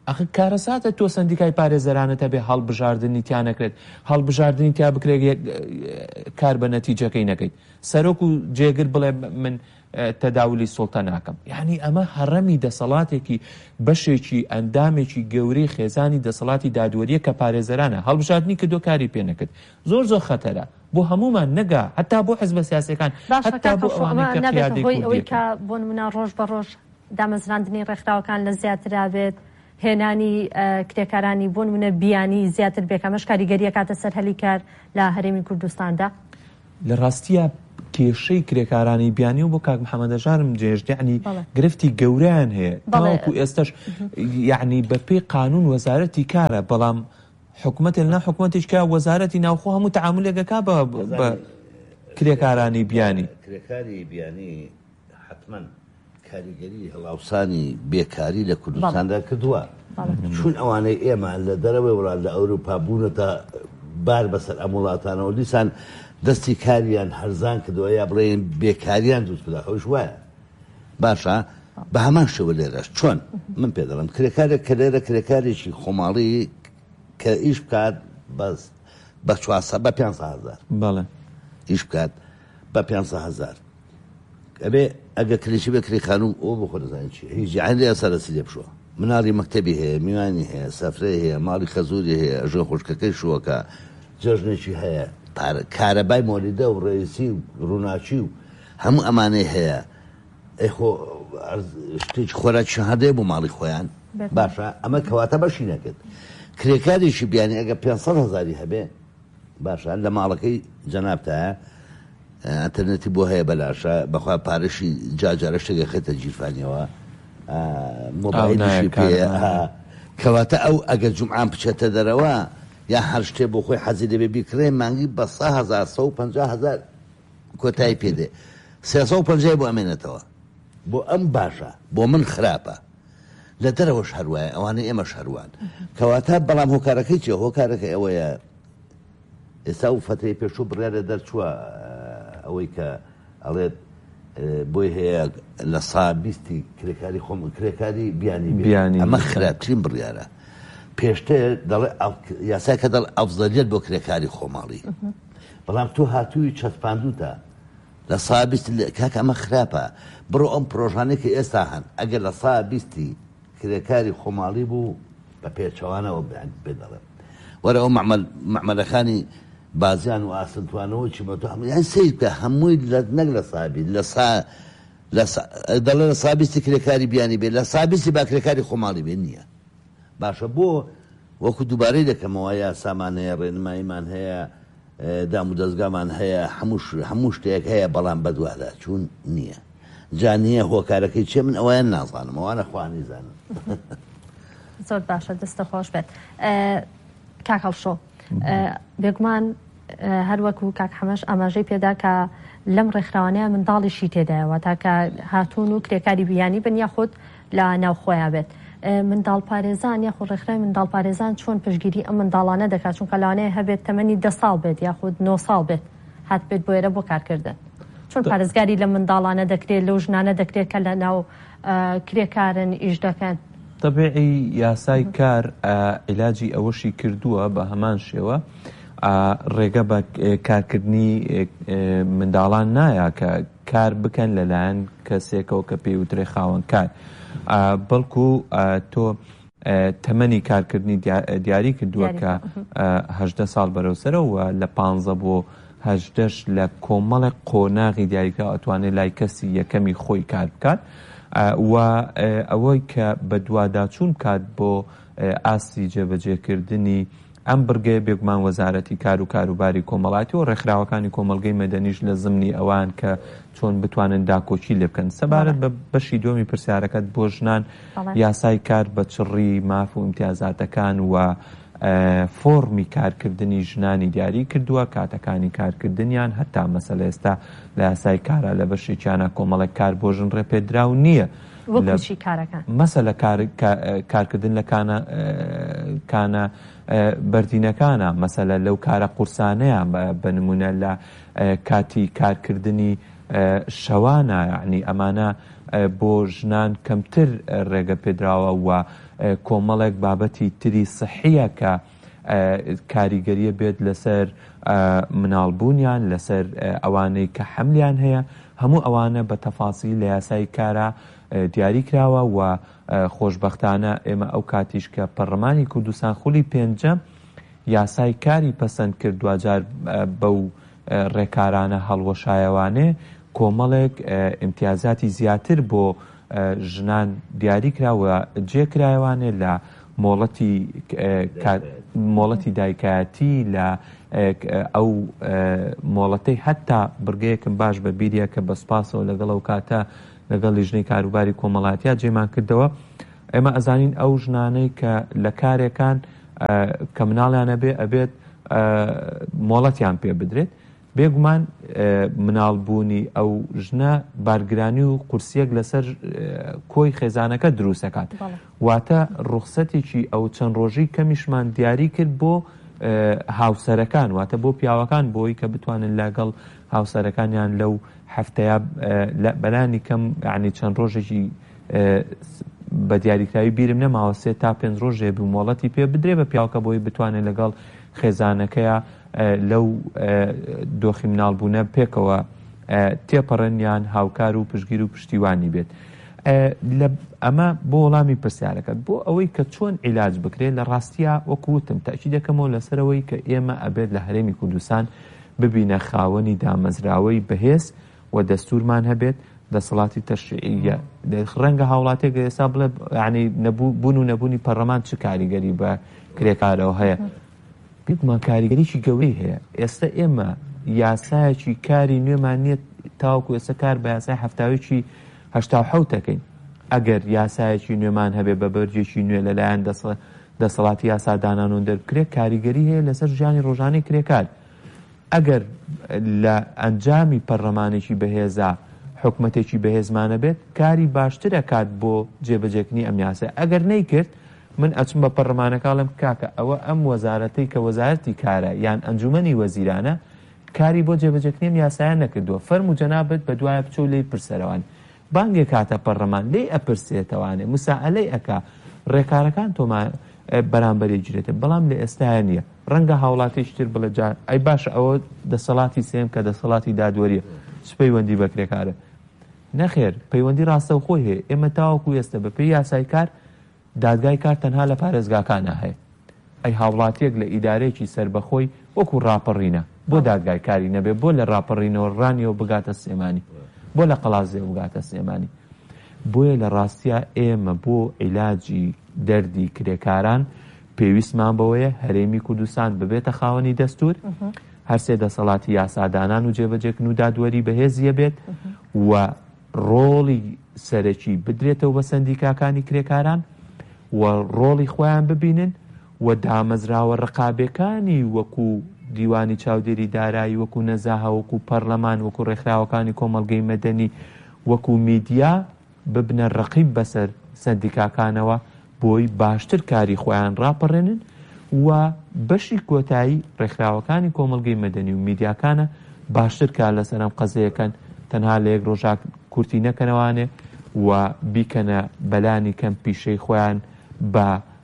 ئەخ کارەساتە تۆ سندیکای پارێزەرانەتە بێ هەڵبژاردننی تیان نەکرێت هەڵبژاردننی تیا بکرێت کار بە نەتیجەکەی نەکەیت سەرۆک و جێگر بڵێ من تەداولی سوڵتە ناکەم یعنی ئەمە هەڕەمی دەسەڵاتێکی بەشێکی ئەندامێکی گەورەی خێزانی دەسەڵاتی دادوەریە کە پارێزەرانە هەڵبژاردننی کردو کاری پێ نەکرد زۆر زۆر خەتەرە بۆ هەمومان نەگا هەتا بۆ حزب سیاسەکان هەتا بۆ ئەوەی کە بۆ نمونە ڕۆژ بە ڕۆژ دامەزراندنی ڕێکخراوەکان لە زیاترا بێت هێنانی کرێکارانی بۆ نمونە بیانی زیاتر بێکەمەش کاریگەریە کاتە سەر هەلی کار لە هەرێمی کوردستاندا لە ڕاستیە کێشەی کرێکارانی بیانی و بۆ کاک محەممەدەژارم جێژدیعنی گرفتی گەوریان هەیە تاوەکو ئێستش یعنی بە پێی قانون وەزارەتی کارە بەڵام حکوومەت لەنا حکوومەتیشکە وەزارەتی ناوخۆ هەموو تەعاملێکەکە بە کرێکارانی بیانی کرێکاری بیانی حتمما کاریگەری هەڵاوسانی بێکاری لە کوردستاندا کردووە چون ئەوانەی ئێمە لە دەرەوەی وڵات لە ئەوروپا بوونەتە بار بەسەر ئەم وڵاتانەوە دیسان دەستی کاریان هەرزان کردووە یا بڵێن بێکاریان دروست بدا خەوش وایە باشە بە هەمان شێوە لێرەش چۆن من پێ دەڵم کرێکارێک کە لێرە کرێکارێکی خۆماڵی کە ئیش بکات بەس بە چوارسە بە پێنج هەزار بەڵێ ئیش بکات بە پێنج هەزار ئەبێ ئەگە کلێشی بە کری خانوم ئەو بۆ خۆ دەزانین چی هیچ جیهان لێ سەرەسی لێ بشووە مناڵی مەکتەبی هەیە میوانی هەیە سەفرەی هەیە ماڵی خەزوری هەیە ئەژۆ خوشکەکەی شووەکە جەژنێکی هەیە کارەبای مۆلیدە و ڕێیسی و ڕووناچی و هەموو ئەمانەی هەیە ئەیخۆ شتێکی خۆراکی هەدەیە بۆ ماڵی خۆیان باشە ئەمە کەواتە بەشی نەکرد کرێکاریشی بیانی ئەگە پێنج هەزاری هەبێ باشە لە ماڵەکەی جەنابتایە ئەتەرنێتی بۆ هەیە بەلاشە بەخوا پارەشی جاجارە شتێکە خێتە گیرفانیەوە مۆبایلیشی پێ کەواتە ئەو ئەگەر جومعان بچێتە دەرەوە یا هەر شتێ بۆ خۆی حەزی دەبێ بیکڕێ مانگی بە سە هەزار سە و پەنجا هەزار کۆتایی پێدێ سێسە و پەنجای بۆ ئەمێنێتەوە بۆ ئەم باشە بۆ من خراپە لە دەرەوەش هەروایە ئەوانەی ئێمەش هەروان کەواتە بەڵام هۆکارەکەی چێ هۆکارەکە ئەوەیە ئێستا و فترەی پێشوو بڕیارە دەرچووە ئەوەی کە ئەڵێت بۆی هەیە لە سا بیستی کرێکاری خۆم کرێکاری بیانی بیانی ئەمە خراپترین بڕیارە پێشتر دەڵێ یاسای کە دەڵ ئەفزەلیەت بۆ کرێکاری خۆماڵی بەڵام تۆ هاتووی چەسپاندوتە لە سا بیست کاکە ئەمە خراپە بڕۆ ئەم پرۆژانەی کە ئێستا هەن ئەگەر لە سا بیستی کرێکاری خۆماڵی بوو بە پێچەوانەوە پێ دەڵێ وەرە ئەو مەعمەلەکانی بازیان و ئاسنتوانەوە چی بەتۆ هەموو یان سیر بکە هەمووی نەک لە سابی لە سا دەڵێ لە سابیستی کرێکاری بیانی بێت لە سابیستی با کرێکاری خۆماڵی بێ نییە باشە بۆ وەکو دووبارەی دەکەمەوە یا سامان هەیە ڕێنماییمان هەیە دام و دەستگامان هەیە هەموو شتێک هەیە بەڵام بەدووادا چوون نییە جا نییە هۆکارەکەی چێ من ئەویان نازانم ئەوانە خوانی زانم زۆر باشە دەستە خۆش بێت کاک هەڵشۆ بێگومان هەر وەکو کاک حەمەش ئاماژەی پێدا کە لەم ڕێکخراوانەیە منداڵیشی تێدایەوە تاکە هاتوون و کرێکاری بیانی بن یاخود لە ناوخۆیان بێت منداڵ پارێزان یاخود ڕێکخراوی منداڵ پارێزان چۆن پشتگیری ئەم منداڵانە دەکات چونکە لەوانەیە هەبێت تەمەنی دە ساڵ بێت یاخود نۆ ساڵ بێت هات بێت بۆ ئێرە بۆ کارکردن چۆن پارێزگاری لە منداڵانە دەکرێت لەو ژنانە دەکرێت کە لە ناو کرێکارن ئیش دەکەن طبیعی یاسای کار عیلاجی ئەوەشی کردووە بە هەمان شێوە ڕێگە بە کارکردنی منداڵان نایە کە کار بکەن لەلایەن کەسێکەوە کە پێوترێ خاوەن کار بەڵکو تۆ تەمەنی کارکردنی دیاری کردووە کە هەژدە ساڵ بەرەوسەرەوە لە پانزە بۆ هەژدەش لە کۆمەڵێک قۆناغی دیاریکرا ئەتوانێت لای کەسی یەکەمی خۆی کار بکات و ئەوەی کە بە دوواداچوون کات بۆ ئاستی جێبەجێکردنی ئەم بڕگەیە بێگومان وەزارەتی کار و کاروباری کۆمەڵاتی و ڕێکخراوەکانی کۆمەلگەی مەدەنیش لە زمنی ئەوان کە چۆن بتوانن داکۆچی لێ بکەن سەبارەت بە بەشی دۆمی پرسیارەکەت بۆ ژنان یاسای کار بە چڕی ماف و ئیمتیازاتەکان و فۆرمی کارکردنی ژنانی دیاری کردووە کاتەکانی کارکردنیان هەتا مەسەلە ئێستا لە یاسای کارە لە بەشێکیانە کۆمەڵێک کار بۆ ژن ڕێپێدراو نییە مەسەلە کارکردن لە کانە بەردینەکانە مەسەلە لەو کارە قورسانەیە بە نمونە لە کاتی کارکردنی شەوانە یعنی ئەمانە بۆ ژنان کەمتر ڕێگە پێدراوە و کۆمەڵێک بابەتی تری سحیە کە کاریگەریە بێت لەسەر مناڵبوونیان لەسەر ئەوانەی کە حەملیان هەیە هەموو ئەوانە بە تەفاصیل لە یاسای کارە دیاری کراوە و خۆشبەختانە ئێمە ئەو کاتیش کە پەرلەمانی کوردستان خولی پێنجەم یاسای کاری پەسەند کرد دوجار بەو ڕێکارانە هەڵوەشایەوانێ کۆمەڵێک ئیمتیازاتی زیاتر بۆ ژنان دیاری کراوە جێکرایەوانێ لە مۆڵەتی مۆڵەتی دایکایەتی لە ئەو مۆڵەتەی هەتا بڕگەیەکم باش بە بیریە کە بە سپاسەوە لەگەڵ ئەو کاتە لەگەڵ لیژنەی کاروباری کۆمەڵاتیە جێمان کردەوە ئێمە ئەزانین ئەو ژنانەی کە لە کارێکان کە مناڵیانە بێ ئەبێت مۆڵەتیان پێ بدرێت بێگومان مناڵبوونی ئەو ژنە بارگرانی و قورسیەک لەسەر کۆی خێزانەکە دروستەکات واتە ڕوخسەتێکی ئەو چەند ڕۆژی کەمیشمان دیاری کرد بۆ هاوسەرەکان واتە بۆ پیاوەکان بۆی کە بتوانن لەگەڵ هاوسەرەکانیان لەو هەفتەیە بەلانی کەم یعنی چەند ڕۆژێکی بە دیاریکراوی بیرم نەماوە سێ تا پێنج ڕۆژێ بوو مۆڵەتی پێ بدرێ بە پیاوەکە بۆی بتوانێت لەگەڵ خێزانەکەیە لەو دۆخی مناڵبوونە پێکەوە تێپەڕەنیان هاوکار و پشگیر و پشتیوانی بێت ئەمە بۆ وەڵامی پرسیارەکەت بۆ ئەوەی کە چۆن عیلاج بکرێت لە ڕاستیە وەکوتم تاکی دەکەمەوە لەسەرەوەی کە ئێمە ئەبێت لە هەرێمی کوردستان ببینە خاوەنی دامەزراوەی بەهێز و دەستورمان هەبێت دەسەڵاتی تەشریعیە ڕەنگە هاوڵاتێک ئێستا بڵێ یعنی بوون و نەبوونی پەرلەمان چ کاریگەری بە کرێکارەوە هەیە بێگومان کاریگەریی گەورەی هەیە ئێستا ئێمە یاسایەکی کاری نوێمان نییە تاوەکو ئێستا کار بە یاسای هەفتاوێکی هەشتا و حەوتەکەین ئەگەر یاسایەکی نوێمان هەبێ بە بەرجێکی نوێ لەلایەن دەسەڵاتی یاسادانان دەرکرێت کاریگەری هەیە لەسەر ژیانی ڕۆژانەی کرێکار ئەگەر لە ئەنجامی پەرلەمانێکی بەهێزە حکومەتێکی بەهێزمانە بێت کاری باشتر ئەکات بۆ جێبەجێکنی ئەم یاسە ئەگەر نەیکرد من ئەچم بە پەرلەمانەکەڵم کاکە ئەوە ئەم وەزارەتەی کە وەزارەتی کارە یان ئەنجومەنی وەزیرانە کاری بۆ جێبەجێکنی ئەم یاسایان نەکردووە فەرمو جەنابەت بە دوایە بچۆ لێی پرسەرەوان بانگێ کاتە پەرلەمان لێی ئەپرسێتەوانێ موساعلەی ئەکا ڕێکارەکان تۆمان بەرامبەری گیرێتە بەڵام لە ئێستایە نییە ڕەنگە هاوڵاتیشتر بڵێ جار ئەی باشە ئەوە دەسەڵاتی سێم کە دەسەڵاتی دادوەریە سپەیوەندی بە کرێکارە نەخێر پەیوەندی ڕاستە خۆی هەیە ئێمە تاوەکو ئێستا بە پێی یاسای کار دادگای کار تەنها لە پارێزگاکانە هەیە ئەی هاوڵاتیەک لە ئیدارەیەکی سربەخۆی وەکو ڕاپەڕینە بۆ دادگای کاری نەبێ بۆ لە ڕاپەڕینەوە ڕانیەوە بگاتە سێمانی بۆ لە قەڵازێ بگاتە سێمانی بۆیە لە ڕاستیە ئێمە بۆ عیلاجی دەردی کرێکاران پێویستمان بەوەیە هەرێمی کوردستان ببێتە خاوەنی دەستور هەرسێ دەسەڵاتی یاسادانان و جێبەجێکن و دادوەری بەهێزیە بێت و ڕۆڵی سەرەکی بدرێتەوە بە سەندیکاکانی کرێکاران و ڕۆڵی خۆیان ببینن و دامەزراوە ڕقابەکانی وەکو دیوانی چاودێری دارایی وەکو نەزاها وەکو پەرلەمان وەکو ڕێکخراوەکانی کۆمەڵگەی مەدەنی وەکو میدیا ببنە ڕقیب بەسەر سەندیکاکانەوە بۆی باشتر کاری خۆیان ڕاپەڕێنن و بەشی کۆتایی ڕێکخراوەکانی کۆمەڵگەی مەدەنی و میدیاکانە باشتر کار لەسەر ئەم قەزەیەکەن تەنها لە یەک ڕۆژاک کورتی نەکەنەوانێ و بیکەنە بەلانی کەم پیشەی خۆیان بە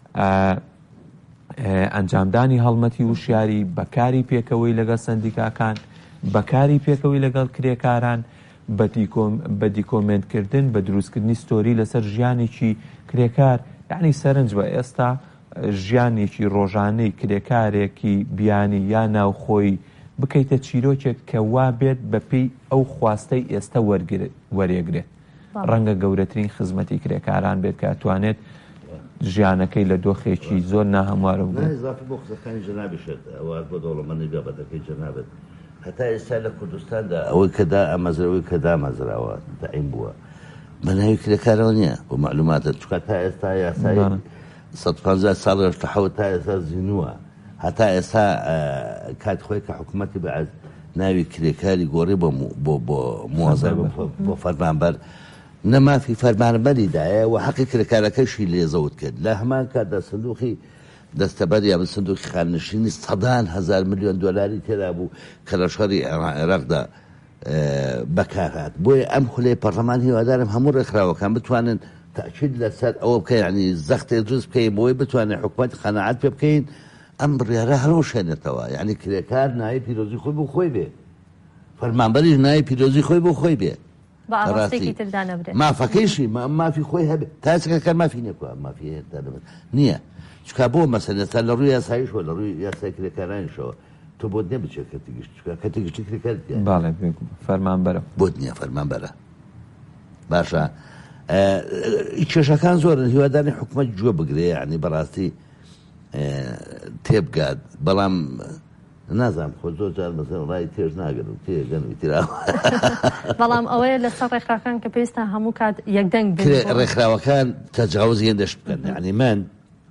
ئەنجامدانی هەڵمەتی وشیاری بەکاری پێکەوەی لەگەڵ سەندیکاکان بەکاری پێکەوەی لەگەڵ کرێکاران بە دیکۆمنتکردن بە دروستکردنی ستۆری لەسەر ژیانێکی کرێکار یعنی سەرنج بە ئێستا ژیانێکی ڕۆژانەی کرێکارێکی بیانی یا ناوخۆی بکەیتە چیرۆکێک کە وا بێت بەپێی ئەو خواستەی ئێستا وەرێگرێت ڕەنگە گەورەترین خزمەتی کرێکاران بێت کە ئەتوانێت ژیانەکەی لە دۆخێکی زۆر ناهەموارە بوو بۆ قسەکانی جەنابێت ئەوە بۆ دەوڵەمەندی بابەتەکەی جەنابێت هەتا ئێستا لە کوردستاندا ئەوەی کەدا ئەمەزرەوەی کە دامەزراوە دائیم بووە بەناوی کرێکارەوە نییە بۆ معلوماتە چکە تا ئێستا یاسای سەد و پانزە ساڵ هەشتا و حەوت تا ئێستا زینووە هەتا ئێستا کات خۆی کە حکوومەتی بەعەز ناوی کرێکاری گۆڕی بۆ بۆ موازە بۆ فەرمانبەر نەمافی فەرمانبەریدایە و حەقی کرێکارەکەشی لێزەوت کرد لە هەمان کاتدا سندوقی دەستەبەر یا بە سندوقی خاننشینی سەدان هەزار ملیۆن دۆلاری تێدا بوو کە لە شەڕی عێراقدا بەکارهات بۆیە ئەم خولەی پەرلەمان هیوادارم هەموو ڕێکخراوەکان بتوانن تأكيد لسات أو بكين يعني زخت يجوز بكين بوي بتواني حكومة قناعات بكين أمر يا رهروش هنا توا يعني كريكار ناي بيروزي خوي بو خوي به فرمان بريج ناي بيروزي خوي بو خوي به بأرستيكي تردانا بره ما فكيشي ما ما في خوي هبه تاسك كان ما في نكوا ما في نية شو كابو مثلا تلا روي سايش ولا روي سايكل كاران شو تو بود نبي شو كتيجي شو كتيجي شكل كذا بالله فرمان برا بودنيا فرمان برا باشا ئیکێشەکان زۆرن هیواداری حکومەت گوێ بگرێ یعنی بەڕاستی تێبگات بەڵام نازانم خۆ زۆر جار مەسەڵەن ڕای تێژ ناگەن و تێگەن تیراوە بەڵام ئەوەیە لەسەر ڕێکخراوەکان کە پێویستە هەموو کات یەکدەنگ ڕێکخراوەکان تەجاوز هێندەش بکەن یعنی من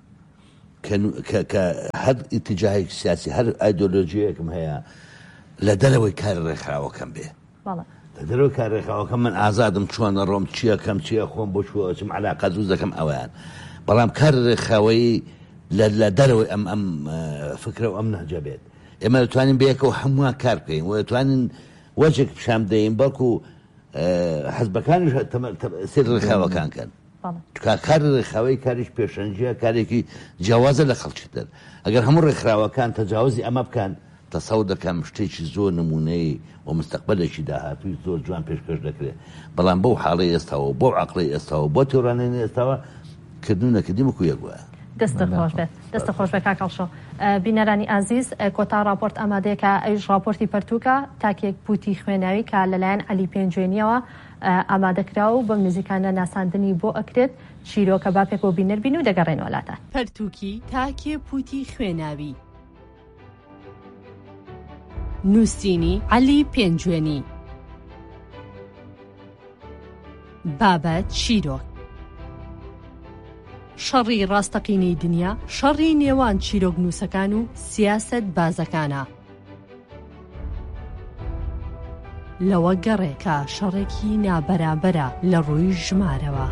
کە هەر ئیتیجاهێکی سیاسی هەر ئایدۆلۆژیەکم هەیە لە دەرەوەی کار ڕێکخراوەکەم بێ دەرەوە کارێکەوەکە من ئازادم چۆنە ڕۆم چییە کەم چییە خۆم بۆ چوەچم علاقە دووز دەکەم ئەویان بەڵام کار ڕێکخاوەیی لە دەرەوەی ئەم ئەم فکرە و ئەم نەهجە بێت ئێمە دەتوانین بەیەکەوە هەمووان کار بکەین و دەتوانین وەجێک پیشان بدەین بەڵکو حەزبەکانیش سێر ڕێکخاوەکان کەن کار ڕێکخاوەی کاریش پێشەنجیە کارێکی جیاوازە لە خەڵکی دەر ئەگەر هەموو ڕێکخراوەکان تەجاوزی ئەمە بکەن تەسەوور دەکەم شتێکی زۆر نمونەی و مستەقبەلێکی داهاتووی زۆر جوان پێشکەش دەکرێت بەڵام بەو حاڵی ئێستاوە بۆ عەقڵی ئێستاوە بۆ تێورانەی ئێستاوە کردنونەکردی وەکو یەکوە دەستە خۆش بێت دەستە خۆش بێت کاکەڵشۆ بینەرانی ئازیز کۆتا راپۆرت ئامادەیەکە ئەویش راپۆرتی پەرتووکە تاکێک پوتی خوێناوی کە لەلایەن عەلی پێنجوێنیەوە ئامادەکراوە و بەم نزیکانە ناساندنی بۆ ئەکرێت چیرۆکە باپێک بۆ بینەر بین و دەگەڕێنەوە وڵاتان پەرتووکی تاکێ پوتی خوێناوی نووسینی عەلی پێنجوێنی بابەت چیرۆک شەڕی ڕاستەقینەی دنیا شەڕی نێوان چیرۆک نووسەکان و سیاسەت بازەکانە لەوە گەڕێ کە شەڕێکی نابەرابەرە لە ڕووی ژمارەوە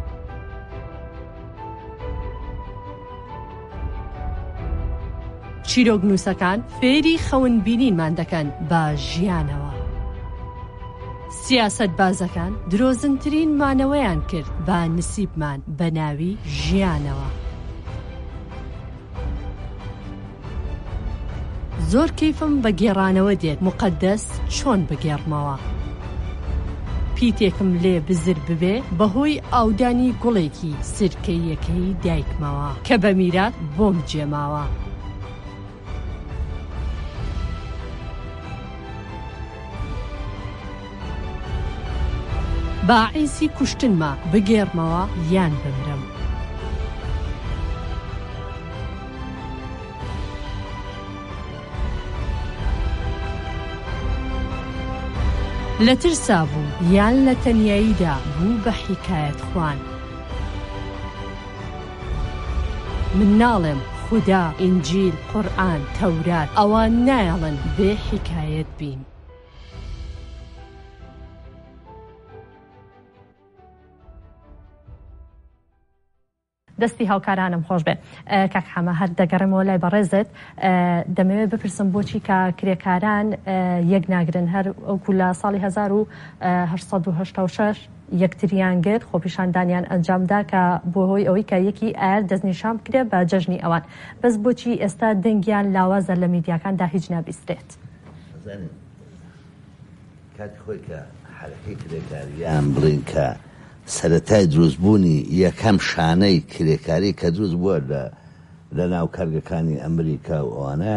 چیرۆک نووسەکان فێری خەونبینینمان دەکەن بە ژیانەوە سیاسەت بازەکان درۆزنترین مانەوەیان کرد بە نسیبمان بە ناوی ژیانەوە زۆر کەیفم بە گێڕانەوە دێت مقەدەس چۆن بگێڕمەوە پیتێکم لێ بزر ببێ بەهۆی ئاودانی گوڵێکی سرکەیەکەی دایکمەوە کە بە میرات بۆم جێماوە باعیسی کوشتنمە بگێڕمەوە یان بمرم لە ترسا بوو یان لە تەنیاییدا بوو بە حیکایەت خوان من ناڵێم خودا ئینجیل قورئان تەورات ئەوان نایەڵن بێ حیکایەت بین دەستی هاوکارانم خۆش بێ کاک حەمە هەر دەگەڕێمەوە لای بەڕێزت دەمەوێت بپرسم بۆچی کە کرێکاران یەک ناگرن هەر ئەوکو لە ساڵی هەزار و هەشت سەد و هەشتا و شەش یەکتریان گرت خۆپیشاندانیان ئەنجامدا کە بۆ هۆی ئەوەی کە یەکی ئایر دەستنیشان بکرێ بە جەژنی ئەوان بەس بۆچی ئێستا دەنگیان لاوازە لە میدیاکاندا هیچ نابیسترێت کاتی خۆی کە حەرەکەی کرێکاریان بڵین کە سەرەتای دروستبوونی یەکەم شانەی کرێکاری کە دروست بووە لە ناو کارگەکانی ئەمریکا و ئەوانە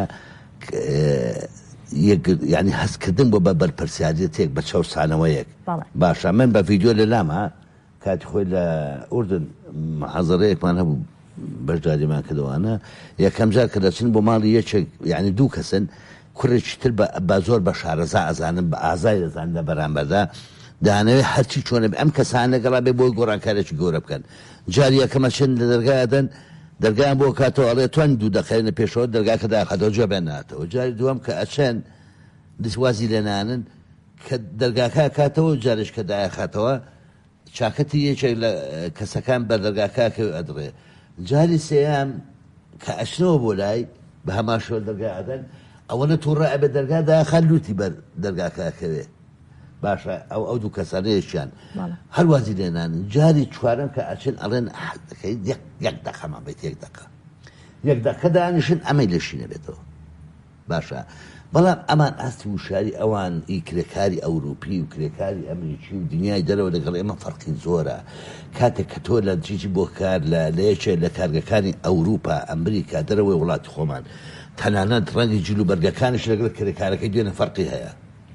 یعنی هەستکردن بۆ بە بەرپرسیارەتێک بە چەو سانەوەیەک باشە من بە ڤیدیۆ لە لامە کاتی خۆی لە ئوردن محەزەرەیەکمان هەبوو بەشداریمان کردوانە یەکەم جار کە دەچن بۆ ماڵی یەکێک یعنی دوو کەسن کوڕێکی تر بە زۆر بە شارەزا ئەزانن بە ئازای دەزانن لە بەرامبەردا دانەوێت هەرچی چۆنە ئەم کەسانە گەڵا بێ بۆی گۆڕانکارێکی گەورە بکەن جاری یەکەمە چەند لە دەرگایدەن دەرگایان بۆ کاتەوە ئەڵێ توان دوو دەقەیەنە پێشەوە دەرگاکە داخەتەوە جێ بێناتەوە جاری دووەم کە ئەچەن دسوازی لێنانن کە دەرگاکە کاتەوە جارش کە دایەخاتەوە چاکەتی یەکێک لە کەسەکان بە دەرگاکاکە ئەدڕێ جاری سێیان کە ئەچنەوە بۆ لای بە هەماشەوە دەرگایدەن ئەوەنە تووڕە ئەبێ دەرگا داخەن لوتی بەر دەرگاکەکەوێ باشە ئەو ئەو دوو کەسانەیەشیان هەروازی لێنان جاری چوارەم کە ئەچن ئەڵێن دەکەی یەک دەقەمان بێت یەک دەقە یەک دەقە دانیشن ئەمەی لەشینە بێتەوە باشە بەڵام ئەمان ئاستی وشاری ئەوان ئی کرێکاری ئەوروپی و کرێکاری ئەمریکی و دنیای دەرەوە لەگەڵ ئێمە فەرقی زۆرە کاتێک کە تۆ لە جیجی بۆ کار لە لەیەکێ لە کارگەکانی ئەوروپا ئەمریکا دەرەوەی وڵاتی خۆمان تەنانەت ڕەنگی جلو بەرگەکانش لەگەڵ کرێکارەکەی دوێنە فەرقی هەیە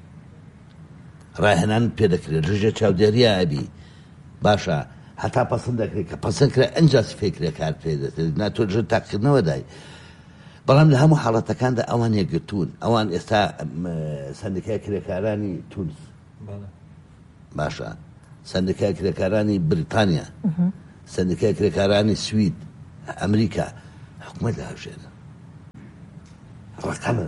ڕاهێنان پێ دەکرێت ڕژە چاودێریە ئەبی باشە هەتا پەسەند دەکرێت کە پەسەند کرا ئەنجاسی فێکرێکار پێ دەکرێت ناتۆ ژە تاقیکردنەوە دای بەڵام لە هەموو حاڵەتەکاندا ئەوان یەکگرتوون ئەوان ئێستا سەندیکای کرێکارانی تونس باشە سەندیکای کرێکارانی بریتانیا سەندیکای کرێکارانی سوید ئەمریکا حکومەت داهژێنن ڕقەمن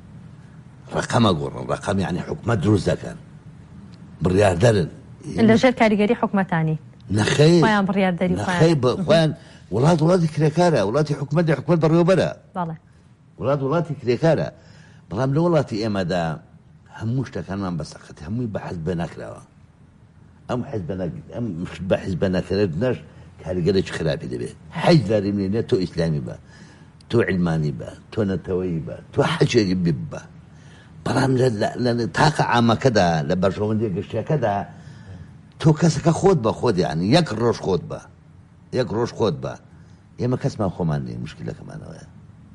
ڕقەمە گۆڕن ڕقەم یعنی حکومەت دروست دەکەن بڕیاردەرن لەژێر کاریگەری حکومەتانی نەخەی خۆیان بڕیاردەری نەخەی خۆیان وڵات وڵاتی کرێکارە وڵاتی حکومەت حکومەت بەڕێوەبەرە وڵات وڵاتی کرێکارە بەڵام لە وڵاتی ئێمەدا هەموو شتەکانمان بەسەقەت هەمووی بە حەزب نەکراوە ئەم حەزب ئەم بە حەزب نەکردنەش کاریگەرێکی خراپی دەبێت حەج داری مێنێت تۆ ئیسلامی بە تۆ علمانی بە تۆ نەتەوەیی بە تۆ حەجێکی ببە بەڵام لە تاقە عامەکەدا لە بەرژەوەندی گەشتەکەدا تۆ کەسەکە خۆت بە خۆت یعنی یەک ڕۆژ خۆت بە یەک ڕۆژ خۆت بە ئێمە کەسمان خۆمان نیە مشکلەکەمانەوەیە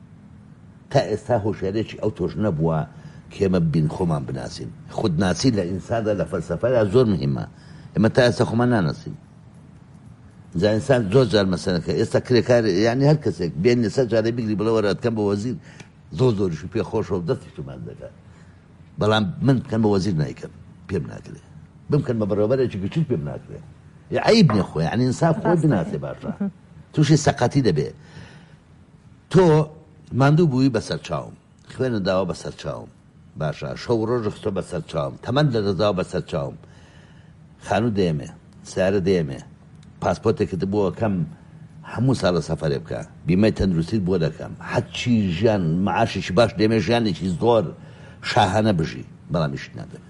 تا ئێستا هۆشیارێکی ئەو تۆش نەبووە کێمە بین خۆمان بناسیین خودناسی لە ئینساندا لە فەلسەفەدا زۆر مهمە ئێمە تا ئێستا خۆمان ناناسیین جا ئینسان زۆر جار مەسەلەکە ئێستا کرێکار یعنی هەر کەسێک بێن لەسەر جارێ بگری بڵەوە ڕەتکەم بە وەزیر زۆر زۆریش پێ خۆشەوە دەستی تومان دەکات بەڵام من بکەن بە وەزیر نایکەم پێم ناکرێت بمکەن بە بەڕێوەبەرێکی گچیت پێم ناکرێت عیب نیە خۆی یعنی ئینسان خۆی بناسێ باشە تووشی سەقەتی دەبێ تۆ ماندوو بووی بەسەر چاوم خوێنە داوە بەسەر چاوم باشە شەو ڕۆژ خستۆ بەسەر چاوم تەمەەن لە دەداوە بەسەر چاوم خانوو دێمێ سیارە دێمێ پاسپۆرتێکت بۆ کەم هەموو ساڵە سەفەرێ بکە بیمەی تەندروستیت بۆ دەکەم حەچی ژیان معاشێکی باش دێمێ ژیانێکی زۆر شاهانە بژی بەڵامیشت نادەبێت